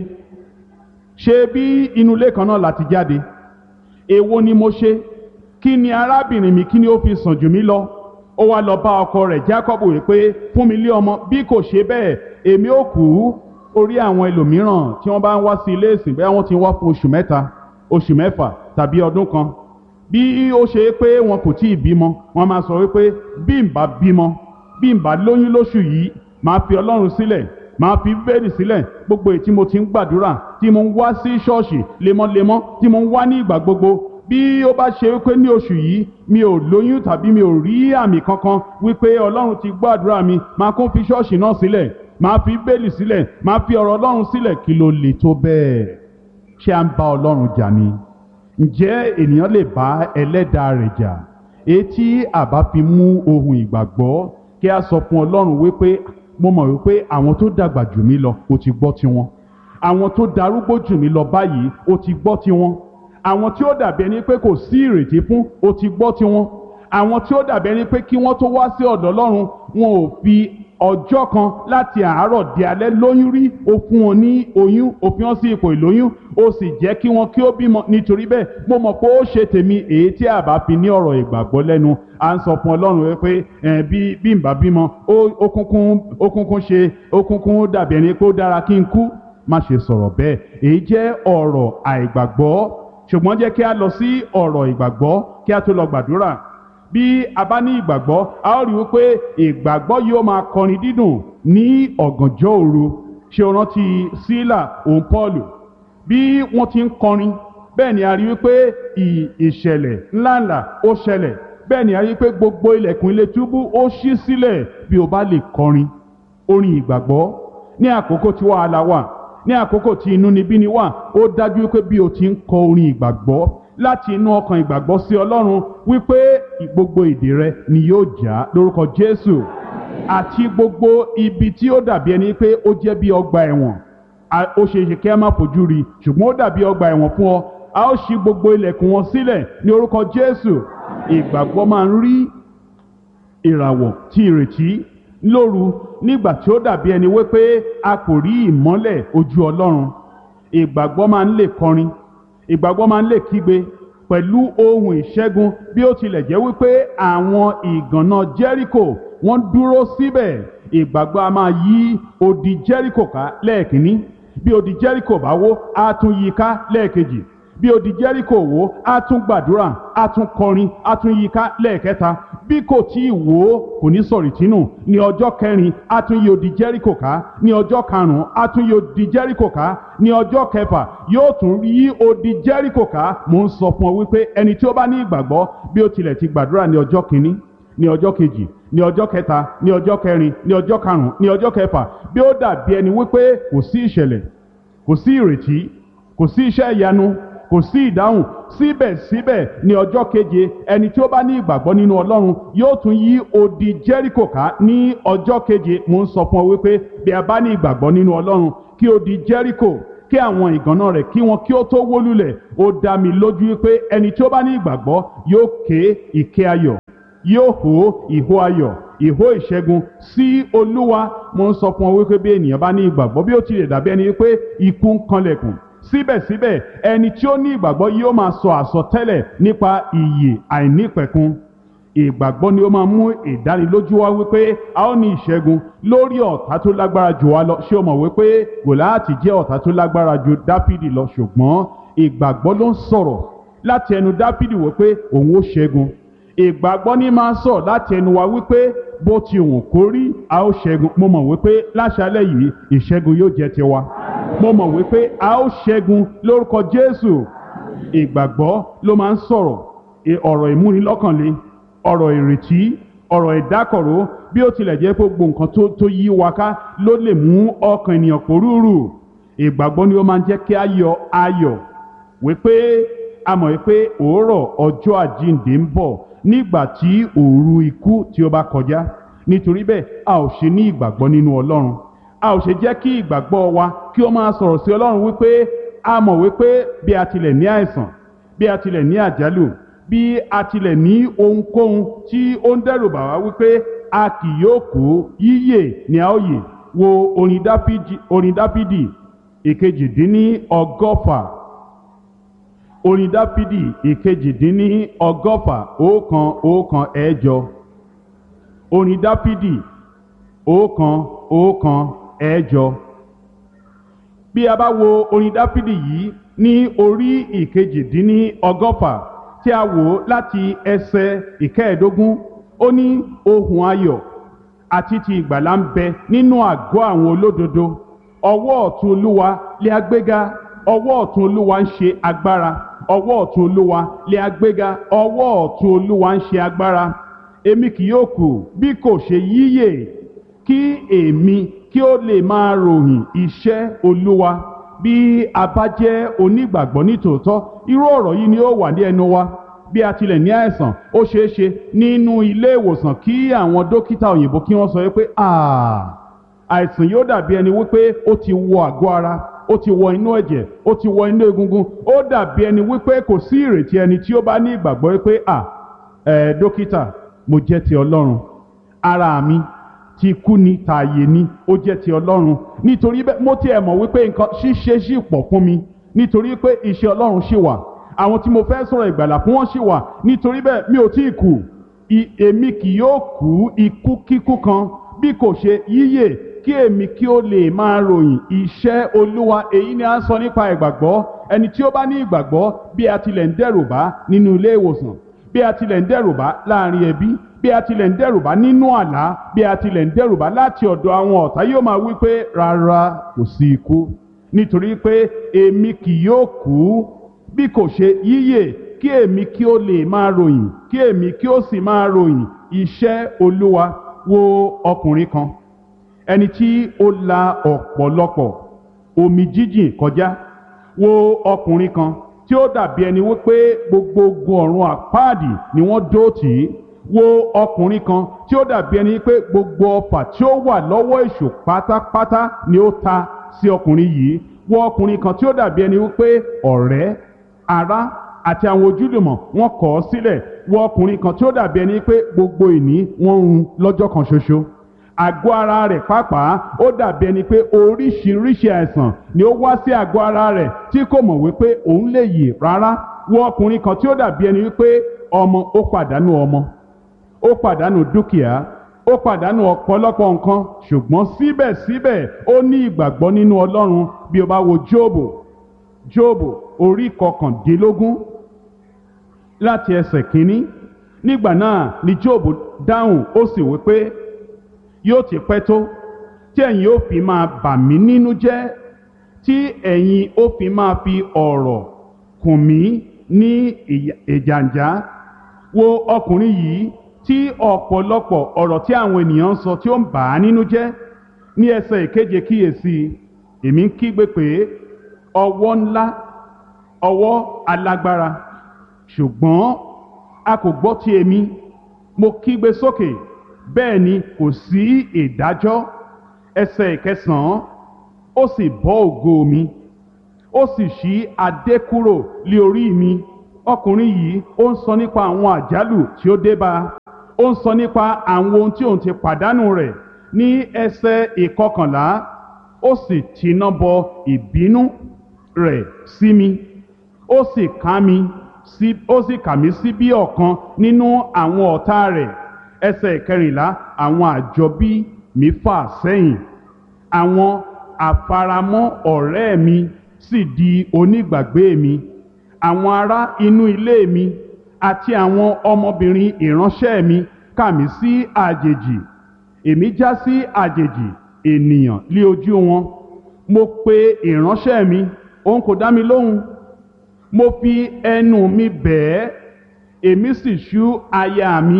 Ṣé bí inú ilé kan náà láti jáde? Èwo ni mo ṣe? Kí ni arábìnrin mi kí ni ó fi sàn jù mí lọ? Ó wá lọ bá ọkọ rẹ̀ Jákọ́bù wí pé fún mi lé ọmọ, bí kò ṣe bẹ́ẹ̀ èmi ó kú. Orí àwọn ẹlòmíràn tí wọ́n bá ń wá sí ilé ìsìn, bẹ́ẹ̀ wọ́n ti wá fún oṣù mẹ́ta, oṣù mẹ́fà tàbí ọdún kan. Bí ó ṣe pé wọn kò tí ì bímọ, wọ́n máa sọ wípé bí n bá bímọ, bí n bá lóyún lóṣù yìí, máa fi Ọlọ́run sílẹ̀, máa fi bẹ́ẹ̀lì sílẹ̀. Gbogbo èyí tí mo ti ń gbàdúrà, tí mo ń wá sí ṣọ́ọ̀ṣì lemọ́lemọ́, tí mo ń wá ní ìgbà gbogbo, bí ó bá ṣe wípé ní oṣù yìí mi ò lóyún tàbí mi ò rí àmì kankan wípé Ọlọ́run ti gbàdúrà mi, máa kún fi ṣọ́ọ̀ṣì náà sílẹ̀, máa fi bẹ́ẹ̀lì sílẹ̀, máa fi ọ̀rọ̀ Ọlọ́run sílẹ̀. Kí ló lè tó bẹ́ẹ̀? Ṣé à ń bá Ọlọ́run jà ni? Ǹjẹ́ ènìyàn lè bá ẹlẹ́dàá rẹ̀ jà? Èyí tí àbá fi mú ohun ìgbàgbọ́ kí a sọ fún Ọlọ́run wípé mo mọ̀ wípé àwọn tó dàgbà jù mí lọ ó ti gbọ́ tiwọn, àwọn tó darúgbó jù mí lọ báyìí ó ti gbọ́ tiwọn, àwọn tí ó dàbí ẹni pé kò sí ìrètí fún ó ti gbọ́ tiwọn, àwọn tí ó dàbí ẹni pé kí wọ́n tó wá sí ọ̀dọ̀ Ọlọ́run wọn ò fi ọjọ́ kan láti àárọ̀ di alẹ́ lóyún rí. Ó fún wọn ní oyún, ó fi wọn sí ipò ìlóyún, ó sì jẹ́ kí wọn kí ó bímọ. Nítorí bẹ́ẹ̀ mo mọ̀ pé ó ṣe tèmi. Èyí tí a bá fi ní ọ̀rọ̀ ìgbàgbọ́ lẹ́nu, à ń sọ fún Ọlọ́run wípé ẹ̀ bí bí n bá bímọ, ó kúnkún ó kúnkún ṣe ó kúnkún dàbí ẹni pé ó dára kí n kú. Má ṣe sọ̀rọ̀ bẹ́ẹ̀, èyí jẹ́ ọ̀rọ̀ àìgbàgbọ́. Ṣùgbọ́n jẹ́ kí a lọ sí ọ̀rọ̀ ìgbàgbọ́ kí a tó lọ gbàdúrà. Bí a bá ní ìgbàgbọ́, a ó rí wípé ìgbàgbọ́ yóò máa kọrin dídùn ní ọ̀gànjọ́ òru. Ṣé o rántí Sílà òun Pọ́ọ̀lù bí wọ́n ti ń kọrin bẹ́ẹ̀ ni a rí wípé ìṣẹ̀lẹ̀ ńláńlá ó ṣẹlẹ̀, bẹ́ẹ̀ ni a rí wípé gbogbo ilẹ̀kùn ilé túbú ó ṣí sílẹ̀. Bí o bá lè kọrin orin ìgbàgbọ́ ní àkókò tí wàhálà wà, ní àkókò tí inúnibíni wà, ó dájú wípé bí o ti ń kọ orin ìgbàgbọ́ láti inú ọkàn ìgbàgbọ́ sí Ọlọ́run, wípé gbogbo ìdè rẹ ni yóò já lórúkọ Jésù. Àti gbogbo ibi tí ó dàbí ẹni pé ó jẹ́ bí ọgbà ẹ̀wọ̀n, ó ṣe é ṣe kí a má fojú rí, ṣùgbọ́n ó dàbí ọgbà ẹ̀wọ̀n fún ọ, a ó ṣí gbogbo ilẹ̀kùn wọn sílẹ̀ ní orúkọ Jésù. Ìgbàgbọ́ máa ń rí ìràwọ̀ tí ìrètí lóru nígbà tí ó dàbí ẹni wípé a kò rí ìmọ́lẹ̀ ojú Ọlọ́run. Ìgbàgbọ́ máa ń lè kọrin, ìgbàgbọ́ máa ń lè kígbe pẹ̀lú ohun ìṣẹ́gun bí ó tilẹ̀ jẹ́ wípé àwọn ìgànná Jẹ́ríkò wọ́n dúró síbẹ̀. Ìgbàgbọ́ a máa yí odi Jẹ́ríkò ká lẹ́ẹ̀kínní, bí odi Jẹ́ríkò bá wó á tún yí ká lẹ́ẹ̀kejì, bí odi Jẹ́ríkò wó á tún gbàdúrà, á tún kọrin, á tún yí ká lẹ́ẹ̀kẹta. Bí kò tí ì wó kò ní sọ̀rì tínú, ní ọjọ́ kẹrin á tún yí odi Jẹ́ríkò ká, ní ọjọ́ karùn-ún á tún yí odi Jẹ́ríkò ká, ní ọjọ́ kẹfà yóò tún yí odi Jẹ́ríkò ká. Mo ń sọ fún ọ wípé ẹni tí ó bá ní ìgbàgbọ́, bí ó tilẹ̀ ti gbàdúrà ní ọjọ́ kìíní, ní ọjọ́ kejì, ní ọjọ́ kẹta, ní ọjọ́ kẹrin, ní ọjọ́ karùn-ún, ní ọjọ́ kẹfà, bí ó dàbí ẹni wípé kò sí ìṣẹ̀lẹ̀, kò sí ìrètí, kò sí iṣẹ́ ìyanu, kò sí ìdáhùn, síbẹ̀síbẹ̀ ní ọjọ́ keje ẹni tí ó bá ní ìgbàgbọ́ nínú Ọlọ́run yóò tún yí odi Jẹ́ríkò ká ní ọjọ́ keje. Mo ń sọ fún ọ wípé bí a bá ní ìgbàgbọ́ nínú Ọlọ́run, kí odi Jẹ́ríkò, kí àwọn ìgànná rẹ̀ kí wọn kí ó tó wó lulẹ̀, ó dá mi lójú wípé ẹni tí ó bá ní ìgbàgbọ́ yóò ké ìké ayọ̀, yóò hó ìhó ayọ̀, ìhó ìṣẹ́gun sí Olúwa. Mo ń sọ fún ọ wípé bí ènìyàn bá ní ìgbàgbọ́, bí ó tilẹ̀ dàbí ẹni wípé ikú ń kanlẹ̀kùn, síbẹ̀síbẹ̀ ẹni tí ó ní ìgbàgbọ́ yóò máa sọ àsọtẹ́lẹ̀ nípa ìyè àìnípẹ̀kun. Ìgbàgbọ́ ni ó máa mú ìdánilójú wá wípé a ó ní ìṣẹ́gun lórí ọ̀tá tó lágbára jù wá lọ. Ṣé o mọ̀ wípé Gòláàtì jẹ́ ọ̀tá tó lágbára ju Dáfídì lọ, ṣùgbọ́n ìgbàgbọ́ ló ń sọ̀rọ̀ láti ẹnu Dáfídì wípé òun ó ṣẹ́gun. Ìgbàgbọ́ ní máa ń sọ̀rọ̀ láti ẹnu wa wípé bó ti wùn kó rí a ó ṣẹ́gun. Mo mọ̀ wípé láṣálẹ́ yìí ìṣẹ́gun yóò jẹ́ tiwa. Mo mọ̀ wípé a ó ṣẹ́gun lórúkọ Jésù. Ìgbàgbọ́ ló máa ń sọ̀rọ̀ ọ̀rọ̀ ìmúnilọ́kànle, ọ̀rọ̀ ìrètí, ọ̀rọ̀ ìdákọ̀ró. Bí ó tilẹ̀ jẹ́ pé gbogbo nǹkan tó tó yí wa ká ló lè mú ọkàn ènìyàn pòrúurù, ìgbàgbọ́ ni ó máa ń jẹ́ kí a yọ ayọ̀ wípé a mọ̀ wípé òórọ̀ ọjọ́ àjíǹde ń bọ̀ nígbà tí òru ikú tí ó bá kọjá. Nítorí bẹ́ẹ̀ a ò ṣe ní ìgbàgbọ́ nínú Ọlọ́run, a ò ṣe jẹ́ kí ìgbàgbọ́ wa kí ó máa sọ̀rọ̀ sí Ọlọ́run wípé a mọ̀ wípé bí a tilẹ̀ ní àìsàn, bí a tilẹ̀ ní àjálù, bí a tilẹ̀ ní ohunkóhun tí ó ń dẹ́rù bà wá wípé a kì yóò kú, yíyè ni a ó yè. Wo orin Dáfídì, orin Dáfídì ìkejìdínní ọgọ́fà, orin Dáfídì ìkejìdínní ọgọ́fà ọ̀kan ọ̀kan ẹ̀jọ. Orin Dáfídì ọ̀kan ọ̀kan ẹ̀jọ. Bí a bá wo orin Dáfídì yìí ní orí ìkejìdínní ọgọ́fà tí a wò láti ẹsẹ̀ ìkẹẹ̀ẹ́dógún, ó ní ohùn ayọ̀ àti ti ìgbàlà ń bẹ nínú àgọ́ àwọn olódodo. Ọwọ́ ọ̀tún Olúwa lé agbéga, ọwọ́ ọ̀tún Olúwa ń ṣe agbára, ọwọ́ ọ̀tún Olúwa lé agbéga, ọwọ́ ọ̀tún Olúwa ń ṣe agbára. Èmi kì yóò kù bí kò ṣe yíyè, kí èmi kí ó lè máa ròyìn iṣẹ́ Olúwa. Bí a bá jẹ́ onígbàgbọ́ nítòótọ́, irú ọ̀rọ̀ yìí ni ó wà ní ẹnu wa. Bí a tilẹ̀ ní àìsàn, ó ṣeé ṣe nínú ilé ìwòsàn kí àwọn dókítà òyìnbó kí wọ́n sọ wípé àìsàn yóò dàbí ẹni wípé ó ti wọ àgọ́ ara, ó ti wọ inú ẹ̀jẹ̀, ó ti wọ inú egungun. Ó dàbí ẹni wípé kò sí ìrètí ẹni tí ó bá ní ìgbàgbọ́ wípé à ẹ̀ dókítà, mo jẹ́ ti Ọlọ́run, ara mi ti kú ni tààyè ni, ó jẹ́ ti Ọlọ́run. Nítorí bẹ́ẹ̀ mo tiẹ̀ mọ̀ wípé nǹkan ṣíṣe ṣì pọ̀ fún mi, nítorí pé iṣẹ́ Ọlọ́run ṣì wà, àwọn tí mo fẹ́ sọ̀rọ̀ ìgbàlà fún wọn ṣì wà. Nítorí bẹ́ẹ̀ mi ò tí ì kú, èmi kì yóò kú ikú kíkú kan bí kò ṣe yíyè, kí èmi kí ó lè máa ròyìn iṣẹ́ Olúwa. Èyí ni a ń sọ nípa ìgbàgbọ́. Ẹni tí ó bá ní ìgbàgbọ́, bí a tilẹ̀ ń dẹ́rùbà nínú ilé ìwòsàn, bí a tilẹ̀ ń dẹ́rùbà láàrin ẹbí, bí a tilẹ̀ ń dẹ́rùbà nínú àlá, bí a tilẹ̀ ń dẹ́rùbà láti ọ̀dọ̀ àwọn ọ̀tá, yóò máa wí pé rárá, kò sí ikú, nítorí pé èmi kì yóò kú bí kò ṣe yíyè kí èmi kí ó lè máa ròyìn kí èmi kí ó sì máa ròyìn iṣẹ́ Olúwa. Wo ọkùnrin kan ẹni tí ó la ọ̀pọ̀lọpọ̀ omi jíjìn kọjá. Wo ọkùnrin kan tí ó dàbí ẹni wípé gbogbo ogun ọ̀run àpáàdì ni wọ́n dó tì í. Wo ọkùnrin kan tí ó dàbí ẹni wípé gbogbo ọfà tí ó wà lọ́wọ́ èṣù pátápátá ni ó ta sí ọkùnrin yìí. Wo ọkùnrin kan tí ó dàbí ẹni wípé ọ̀rẹ́ ará àti àwọn ojúlùmọ̀ wọ́n kọ̀ ọ́ sílẹ̀. Wo ọkùnrin kan tí ó dàbí ẹni pé gbogbo ìní wọ́n run lọ́jọ́ kan ṣoṣo. Àgọ́ ara rẹ̀ pàápàá ó dàbí ẹni pé oríṣiríṣi àìsàn ni ó wá sí àgọ́ ara rẹ̀ tí kò mọ̀ wípé òun lè yè rárá. Wo ọkùnrin kan tí ó dàbí ẹni wípé ọmọ ó pàdánù ọmọ, ó pàdánù dúkìá, ó pàdánù ọ̀pọ̀lọpọ̀ nǹkan, ṣùgbọ́n síbẹ̀síbẹ̀ ó ní ìgbàgbọ́ nínú Ọlọ́run. Bí o bá wo Jóòbù, Jóòbù orí kọkàndínlógún láti ẹsẹ̀ kínní, nígbà náà ni Jóòbù dáhùn ó sì wí pé yóò ti pẹ́ tó tí ẹ̀yin ó fi máa bà mí nínú jẹ́, tí ẹ̀yin ó fi máa fi ọ̀rọ̀ kùn mí ní ìjàǹjá. Wo ọkùnrin yìí tí ọ̀pọ̀lọpọ̀ ọ̀rọ̀ tí àwọn ènìyàn ń sọ tí ó ń bà á nínú jẹ́. Ní ẹsẹ̀ ìkeje kíyèsí, èmi ń kígbe pé ọwọ́ ńlá, ọwọ́ alágbára, ṣùgbọ́n a kò gbọ́ ti èmi. Mo kígbe sókè, bẹ́ẹ̀ ni kò sí ìdájọ́. Ẹsẹ̀ ìkẹsàn-án, ó sì bọ́ ògo mi, ó sì ṣí adé kúrò lé orí mi. Ọkùnrin yìí ó ń sọ nípa àwọn àjálù tí ó dé bá a. Ó ń sọ nípa àwọn ohun tí òun ti pàdánù rẹ̀. Ní ẹsẹ̀ ìkọkànlá, ó sì tiná bọ ìbínú rẹ̀ sí mi, ó sì ká mi sí ó sì kà mí sí bí ọ̀kan nínú àwọn ọ̀tá rẹ̀. Ẹsẹ̀ ìkẹrìnlá, àwọn àjọbí mi fà sẹ́yìn, àwọn àfaramọ́ ọ̀rẹ́ mi sì di onígbàgbé mi. Àwọn ará inú ilé mi àti àwọn ọmọbìnrin ìránṣẹ́ mi kà mí sí àjèjì. Èmi já sí àjèjì ènìyàn lé ojú wọn. Mo pe ìránṣẹ́ mi, òun kò dá mi lóhùn. Mo fi ẹnu mi bẹ̀ ẹ́, èmi sì ṣú aya mi,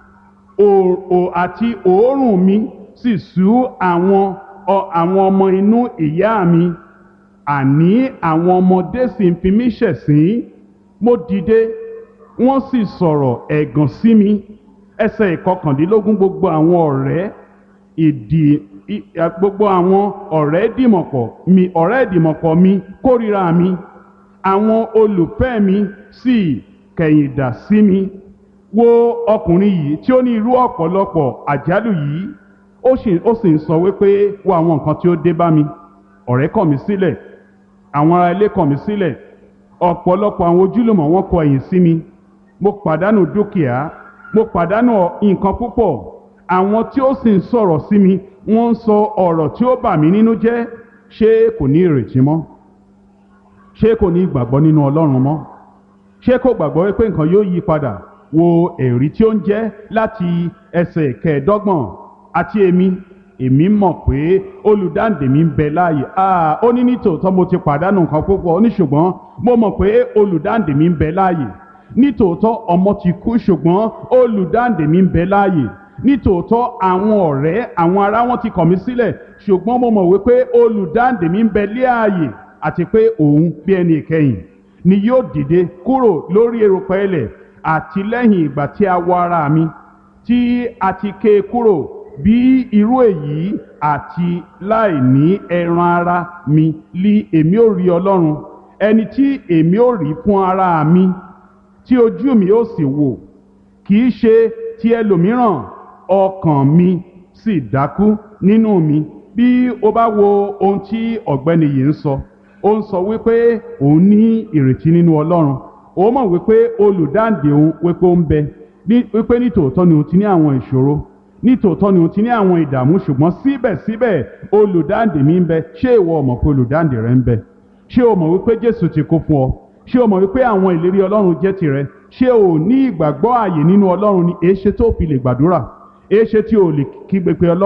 òò àti òórùn mi sì ṣú àwọn àwọn ọmọ inú ìyá mi. Àní àwọn ọmọdé sì ń fi mí ṣẹ̀sín. Mo dìde, wọ́n sì sọ̀rọ̀ ẹ̀gàn sí mi. Ẹsẹ̀ ìkọkàndínlógún, gbogbo àwọn ọ̀rẹ́ ìdì gbogbo àwọn ọ̀rẹ́ ìdìmọ̀pọ̀ mi ọ̀rẹ́ ìdìmọ̀pọ̀ mi kórìíra mi. Àwọn olùfẹ́ mi sì kẹ̀yìndà sí mi. Wo ọkùnrin yìí tí ó ní irú ọ̀pọ̀lọpọ̀ àjálù yìí, ó sì ó sì ń sọ wípé wo àwọn nǹkan tí ó dé bá mi. Ọ̀rẹ́ kọ̀ mí sílẹ̀, àwọn ará ilé kọ̀ mí sílẹ̀, ọ̀pọ̀lọpọ̀ àwọn ojúlùmọ̀ wọn kọ ẹ̀yìn sí mi. Mo pàdánù dúkìá, mo pàdánù nǹkan púpọ̀. Àwọn tí ó sì ń sọ̀rọ̀ sí mi, wọ́n ń sọ ọ̀rọ̀ tí ó bà mí nínú jẹ́. Ṣé kò ní ìrètí mọ́? Ṣé kò ní ìgbàgbọ́ nínú Ọlọ́run mọ́? Ṣé kò gbàgbọ́ wípé nǹkan yóò yí padà? Wo ẹ̀rí tí ó ń jẹ́ láti ẹsẹ̀ kẹẹ̀ẹ́dọ́gbọ̀n. Àti èmi, èmi mọ̀ pé olùdáǹdè mi ń bẹ láàyè. Ah, ó ní nítòótọ́ mo ti pàdánù nǹkan púpọ̀. Ó ní ṣùgbọ́n mo mọ̀ pé olùdáǹdè mi ń bẹ láàyè. Nítòótọ́ ọmọ ti kú, ṣùgbọ́n olùdáǹdè mi ń bẹ láàyè. Nítòótọ́ àwọn ọ̀rẹ́ àwọn ará wọn ti kọ̀ mí sílẹ̀, ṣùgbọ́n mo mọ̀ wípé olùdáǹdè mi ń bẹ láàyè. Àti pé òun bí ẹni ìkẹyìn ni yóò dìde kúrò lórí erùpẹ̀ ilẹ̀, àti lẹ́yìn ìgbà tí a wọ ara mi tí a ti ké kúrò bí irú èyí, àti láì ní ẹran ara mi lí èmi ò rí Ọlọ́run, ẹni tí èmi ò rí fún ara mi, tí ojú mi ó sì wò, kì í ṣe ti ẹlòmíràn. Ọkàn mi sì dákú nínú mi. Bí o bá wo ohun tí ọ̀gbẹ́ni yìí ń sọ, ó ń sọ wípé òun ní ìrètí nínú Ọlọ́run. Ó mọ̀ wípé olùdáǹdè òun wípé ó ń bẹ, wípé nítòótọ́ ni òun ti ní àwọn ìṣòro, nítòótọ́ ni òun ti ní àwọn ìdààmú, ṣùgbọ́n síbẹ̀síbẹ̀ olùdáǹdè mi ń bẹ. Ṣé ìwọ mọ̀ pé olùdáǹdè rẹ ń bẹ? Ṣé o mọ̀ wípé Jésù ti kú fún ọ? Ṣé o mọ̀ wípé àwọn ìlérí Ọlọ́run jẹ́ tirẹ̀? Ṣé o ní ìgbàgbọ́ ààyè nínú Ọlọ́run ni? Èéṣe tó fi lè gbàdúrà? Èéṣe tí o lè kígbe pé Ọlọ́run?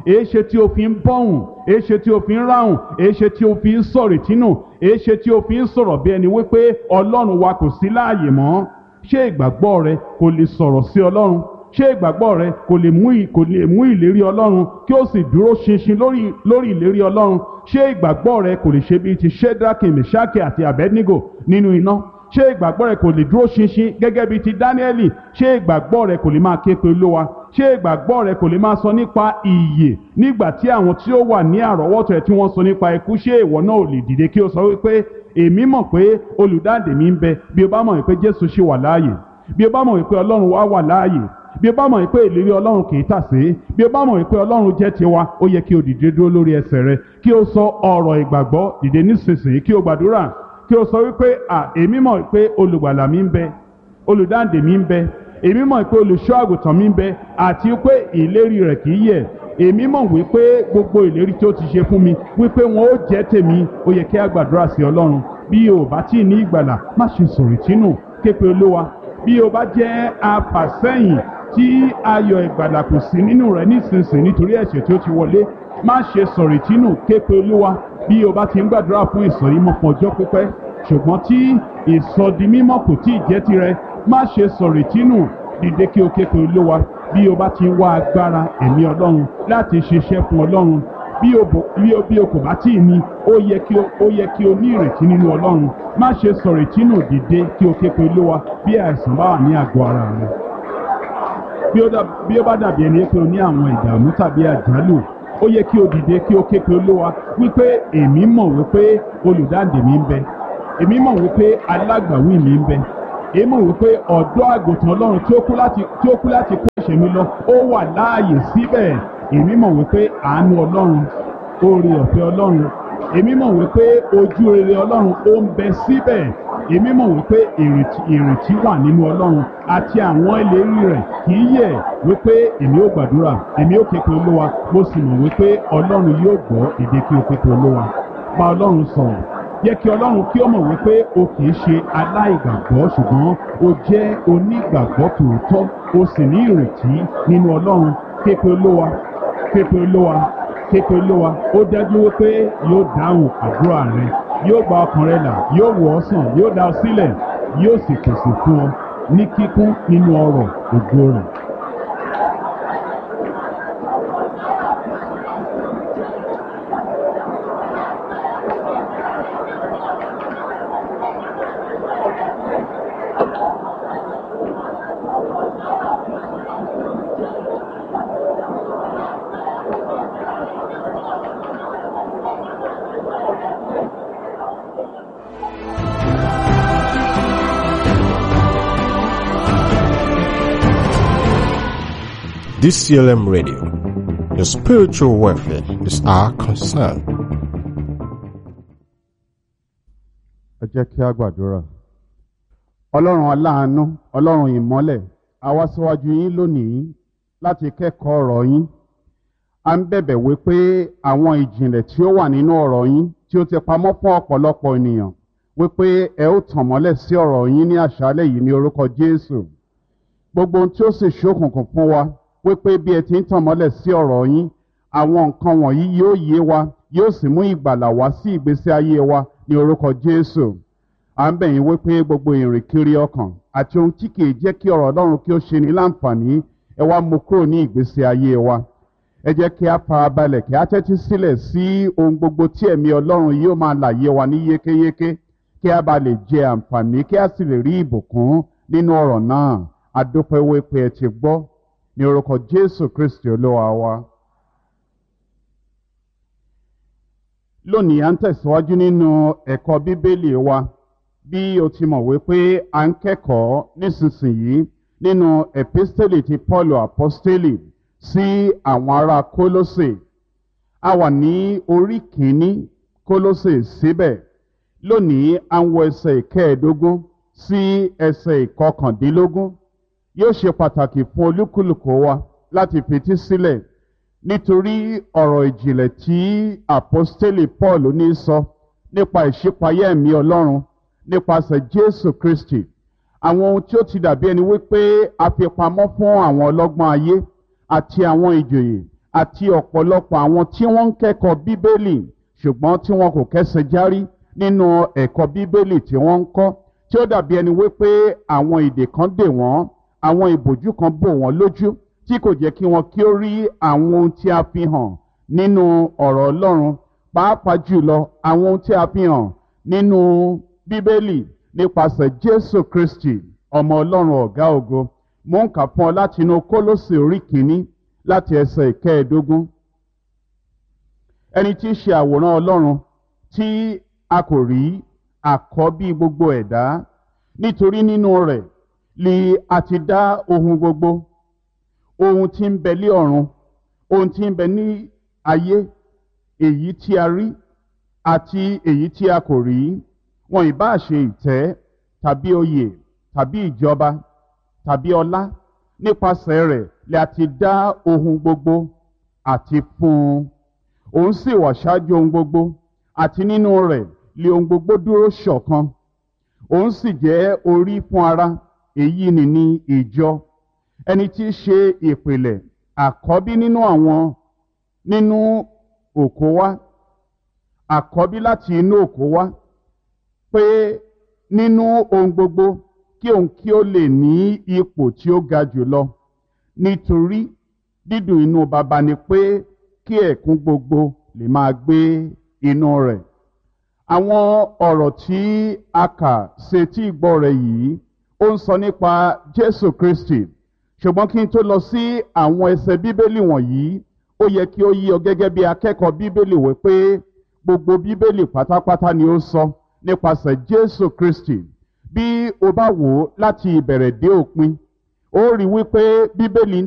èéṣe tí o fi ń bọ̀hùn, èéṣe tí o fi ń ráhùn, èéṣe tí o fi ń sọ̀rọ̀ ìtínú, èéṣe tí o fi ń sọ̀rọ̀ bí ẹni wípé ọlọ́run wa kò sí láàyè mọ́. Ṣé ìgbàgbọ́ rẹ kò lè sọ̀rọ̀ sí ọlọ́run? Ṣé ìgbàgbọ́ rẹ kò lè mú kò lè mú ìlérí ọlọ́run kí ó sì dúró ṣinṣin lórí lórí ìlérí ọlọ́run? Ṣé ìgbàgbọ́ rẹ kò lè ṣe bíi ti Ṣédrákì, Mèṣákì àti Àbẹ́dínígò nínú iná? Ṣé ìgbàgbọ́ rẹ kò lè dúró ṣinṣin gẹ́gẹ́ bíi ti Dáníẹ́lì? Ṣé ìgbàgbọ́ rẹ kò lè máa ké pe Olúwa? Ṣé ìgbàgbọ́ rẹ kò lè máa sọ nípa ìyè nígbà tí àwọn tí ó wà ní àrọ́wọ́tò ẹ tí wọ́n sọ nípa ikú? Ṣé ìwọ náà ò lè dìde kí o sọ wípé èmi mọ̀ pé olùdáǹdè mi ń bẹ, bí o bá mọ̀ wípé Jésù ṣì wà láàyè, bí o bá mọ̀ wípé Ọlọ́run wa wà láàyè, bí o bá mọ̀ wípé ìlérí Ọlọ́run kì í tàsé, bí o bá mọ̀ wípé Ọlọ́run jẹ́ tiwa, ó yẹ kí o dìde dúró lórí ẹsẹ̀ rẹ kí o sọ ọ̀rọ̀ ìgbàgbọ́, dìde nísinsìnyí kí o gbàdúrà kí o sọ wípé à èmi mọ̀ wípé olùgbàlà mi ń bẹ, olùdáǹdè mi ń bẹ, èmi mọ̀ wípé olùṣọ́ àgùntàn mi ń bẹ, àti wípé ìlérí rẹ̀ kì í yẹ̀. Èmi mọ̀ wípé gbogbo ìlérí tí ó ti ṣe fún mi wípé wọn ó jẹ́ tèmi. Ó yẹ kí a gbàdúrà sí Ọlọ́run. Bí o bá tí ì ní ìgbàlà, má ṣe sọ̀rọ̀ ìtínú, ké pe Olúwa. Bí o bá jẹ́ afàsẹ́yìn tí ayọ̀ ìgbàlà kò sí nínú rẹ̀ nísinsìnyí nítorí ẹ̀ṣẹ̀ tí ó ti wọlé, má ṣe sọ̀rọ̀ ìtínú, ké pe Olúwa. Bí o bá ti ń gbàdúrà fún ìsọ̀rímọ́ fún ọjọ́ pípẹ́ ṣùgbọ́n tí ìsọdimímọ́ kò tí ì jẹ́ tirẹ̀, má ṣe sọ̀rọ̀ ìtínú, dìde kí o ké pe Olúwa. Bí o bá ti ń wá agbára ẹ̀mí Ọlọ́run láti ṣiṣẹ́ fún Ọlọ́run, bí o bò bí o bí o kò bá tí ì ní, ó yẹ kí o ó yẹ kí o ní ìrètí nínú Ọlọ́run. Má ṣe sọ̀rọ̀ ìtínú, dìde kí o ké pe Olúwa bí àìsàn bá wà ní àgọ́ ara rẹ. Bí ó dà bí ó bá dàbí ẹni pé o ní àwọn ìdààmú tàbí àjálù, ó yẹ kí o dìde kí o ké pe Olúwa wípé èmi mọ̀ wípé olùdáǹdè mi ń bẹ, èmi mọ̀ wípé alágbàwí mi ń bẹ, èmi mọ̀ wípé ọ̀dọ́ àgùntàn Ọlọ́run tí ó kú láti tí ó kú láti kó ẹ̀ṣẹ̀ mi lọ ó wà láàyè síbẹ̀. Èmi mọ̀ wípé àánú Ọlọ́run, oore ọ̀fẹ́ Ọlọ́run, èmi mọ̀ wípé ojú rere Ọlọ́run ó ń bẹ síbẹ̀. Èmi mọ̀ wípé ìrètí ìrètí wà nínú Ọlọ́run àti àwọn ìlérí rẹ̀ kì í yẹ̀, wípé èmi ó gbàdúrà, èmi ó ké pe Olúwa, mo sì mọ̀ wípé Ọlọ́run yóò gbọ́ èdè kí o ké pe Olúwa. Bá Ọlọ́run sọ̀rọ̀, jẹ́ kí Ọlọ́run kí ó mọ̀ wípé o kì í ṣe aláìgbàgbọ́ ṣùgbọ́n o jẹ́ onígbàgbọ́ tòótọ́, o sì ní ìrètí nínú Ọlọ́run. Ké pe Olúwa, ké pe Olúwa, ké pe Olúwa. Ó dájú wípé yóò dáhùn àdúrà rẹ, yóò gba ọkàn rẹ là, yóò wò ọ́ sàn, yóò dá ọ sílẹ̀, yóò sì pèsè fún ọ ní kíkún nínú ọrọ̀ ògo rẹ̀. D C L M Radio, your spiritual welfare is our concern. Ẹ jẹ́ kí a gbàdúrà. Ọlọ́run aláàánú, Ọlọ́run ìmọ́lẹ̀, a wá síwájú yín lónìí láti kẹ́kọ̀ọ́ ọ̀rọ̀ yín. A ń bẹ̀bẹ̀ wípé àwọn ìjìnlẹ̀ tí ó wà nínú ọ̀rọ̀ yín tí ó ti pamọ́ fún ọ̀pọ̀lọpọ̀ ènìyàn, wípé ẹ ó tàn mọ́lẹ̀ sí ọ̀rọ̀ yín ní àṣálẹ́ yìí ní orúkọ Jésù. Gbogbo ohun tí ó sì ṣókùnkùn fún wa, wípé bí ẹ ti ń tàn mọ́lẹ̀ sí ọ̀rọ̀ yín, àwọn nǹkan wọ̀nyí yóò yé wa, yóò sì mú ìgbàlà wá sí ìgbésí ayé wa ní orúkọ Jésù. À ń bẹ̀ yín wípé gbogbo ìrìnkiri ọkàn àti ohun tí kìí jẹ́ kí ọ̀rọ̀ Ọlọ́run kí ó ṣe ní láǹfààní, ẹ wá mú kúrò ní ìgbésí ayé wa. Ẹ jẹ́ kí a farabalẹ̀ kí a tẹ́tí sílẹ̀ sí ohun gbogbo tí ẹ̀mí Ọlọ́run yóò máa làyé wa ní yékéyéké, kí a bá lè jẹ àǹfààní, kí a sì lè rí ìbùkún nínú ọ̀rọ̀ náà. A dúpẹ́ wípé ẹ ti gbọ́ ní orúkọ Jésù Kristi Olúwa wa. Lónìí à ń tẹ̀síwájú nínú ẹ̀kọ́ Bíbélì wa. Bí o ti mọ̀ wípé à ń kẹ́kọ̀ọ́ nísinsìnyí nínú episteli ti Paulu apostoli sí àwọn ará Kólósè. A wà ní orí kìíní Kólósè síbẹ̀. Lónìí à ń wo ẹsẹ̀ ìkẹẹ̀ẹ́dógún sí ẹsẹ̀ ìkọkàndínlógún. Yóò ṣe pàtàkì fún olúkúlùkù wa láti fetí sílẹ̀ nítorí ọ̀rọ̀ ìjìnlẹ̀ tí àpọ́stélì Paul ní sọ nípa ìṣípayá ẹ̀mí Ọlọ́run nípasẹ̀ Jésù Kristi. Àwọn ohun tí ó ti dàbí ẹni wípé a fi pamọ́ fún àwọn ọlọ́gbọ́n ayé àti àwọn ìjòyè àti ọ̀pọ̀lọpọ̀ àwọn tí wọ́n ń kẹ́kọ̀ọ́ bíbélì ṣùgbọ́n tí wọn kò kẹ́sẹ̀ járí nínú ẹ̀kọ́ bíbélì tí wọ́n ń kọ́, tí ó dàbí ẹni wípé àwọn ìdè kan dè wọ́n, àwọn ìbòjú kan bò wọ́n lójú tí kò jẹ́ kí wọn kí ó rí àwọn ohun tí a fi hàn nínú ọ̀rọ̀ Ọlọ́run, pàápàá jùlọ àwọn ohun tí a fi hàn nínú bíbélì nípasẹ̀ Jésù Kristi ọmọ Ọlọ́run ọ̀gá ògo. Mo ń kà fún ọ láti inú Kólósè orí kìíní láti ẹsẹ̀ ìkẹẹ̀ẹ́dógún. Ẹni tí í ṣe àwòrán Ọlọ́run tí a kò rí àkọ́bí gbogbo ẹ̀dá, nítorí nínú rẹ̀ li a ti dá ohun gbogbo, ohun tí ń bẹ ní ọ̀run, ohun tí ń bẹ ní ayé, èyí tí a rí àti èyí tí a kò rí, wọn ìbá ṣe ìtẹ́ tàbí oyè tàbí ìjọba tàbí ọlá, nípasẹ̀ rẹ̀ li a ti dá ohun gbogbo àti fún un. Òun sì wà ṣáájú ohun gbogbo, àti nínú rẹ̀ li ohun gbogbo dúró ṣọ̀kan. Òun sì jẹ́ orí fún ara, èyí ni ní ìjọ, ẹni tí í ṣe ìpìlẹ̀ àkọ́bí nínú àwọn nínú òkú wá, àkọ́bí láti inú òkú wá, pé nínú ohun gbogbo kí òun kí ó lè ní ipò tí ó ga jùlọ, nítorí dídùn inú baba ni pé kí ẹ̀kún gbogbo lè máa gbé inú rẹ̀. Àwọn ọ̀rọ̀ tí a kà sétí ìgbọ́ rẹ̀ yìí ó ń sọ nípa Jésù Kristi, ṣùgbọ́n kí n tó lọ sí àwọn ẹsẹ̀ bíbélì wọ̀nyí, ó yẹ kí ó yí ọ gẹ́gẹ́ bí akẹ́kọ̀ọ́ bíbélì wípé gbogbo bíbélì pátápátá ni ó sọ nípasẹ̀ Jésù Kristi. Bí o bá wò ó láti ìbẹ̀rẹ̀ dé òpin, ó rí wípé bíbélì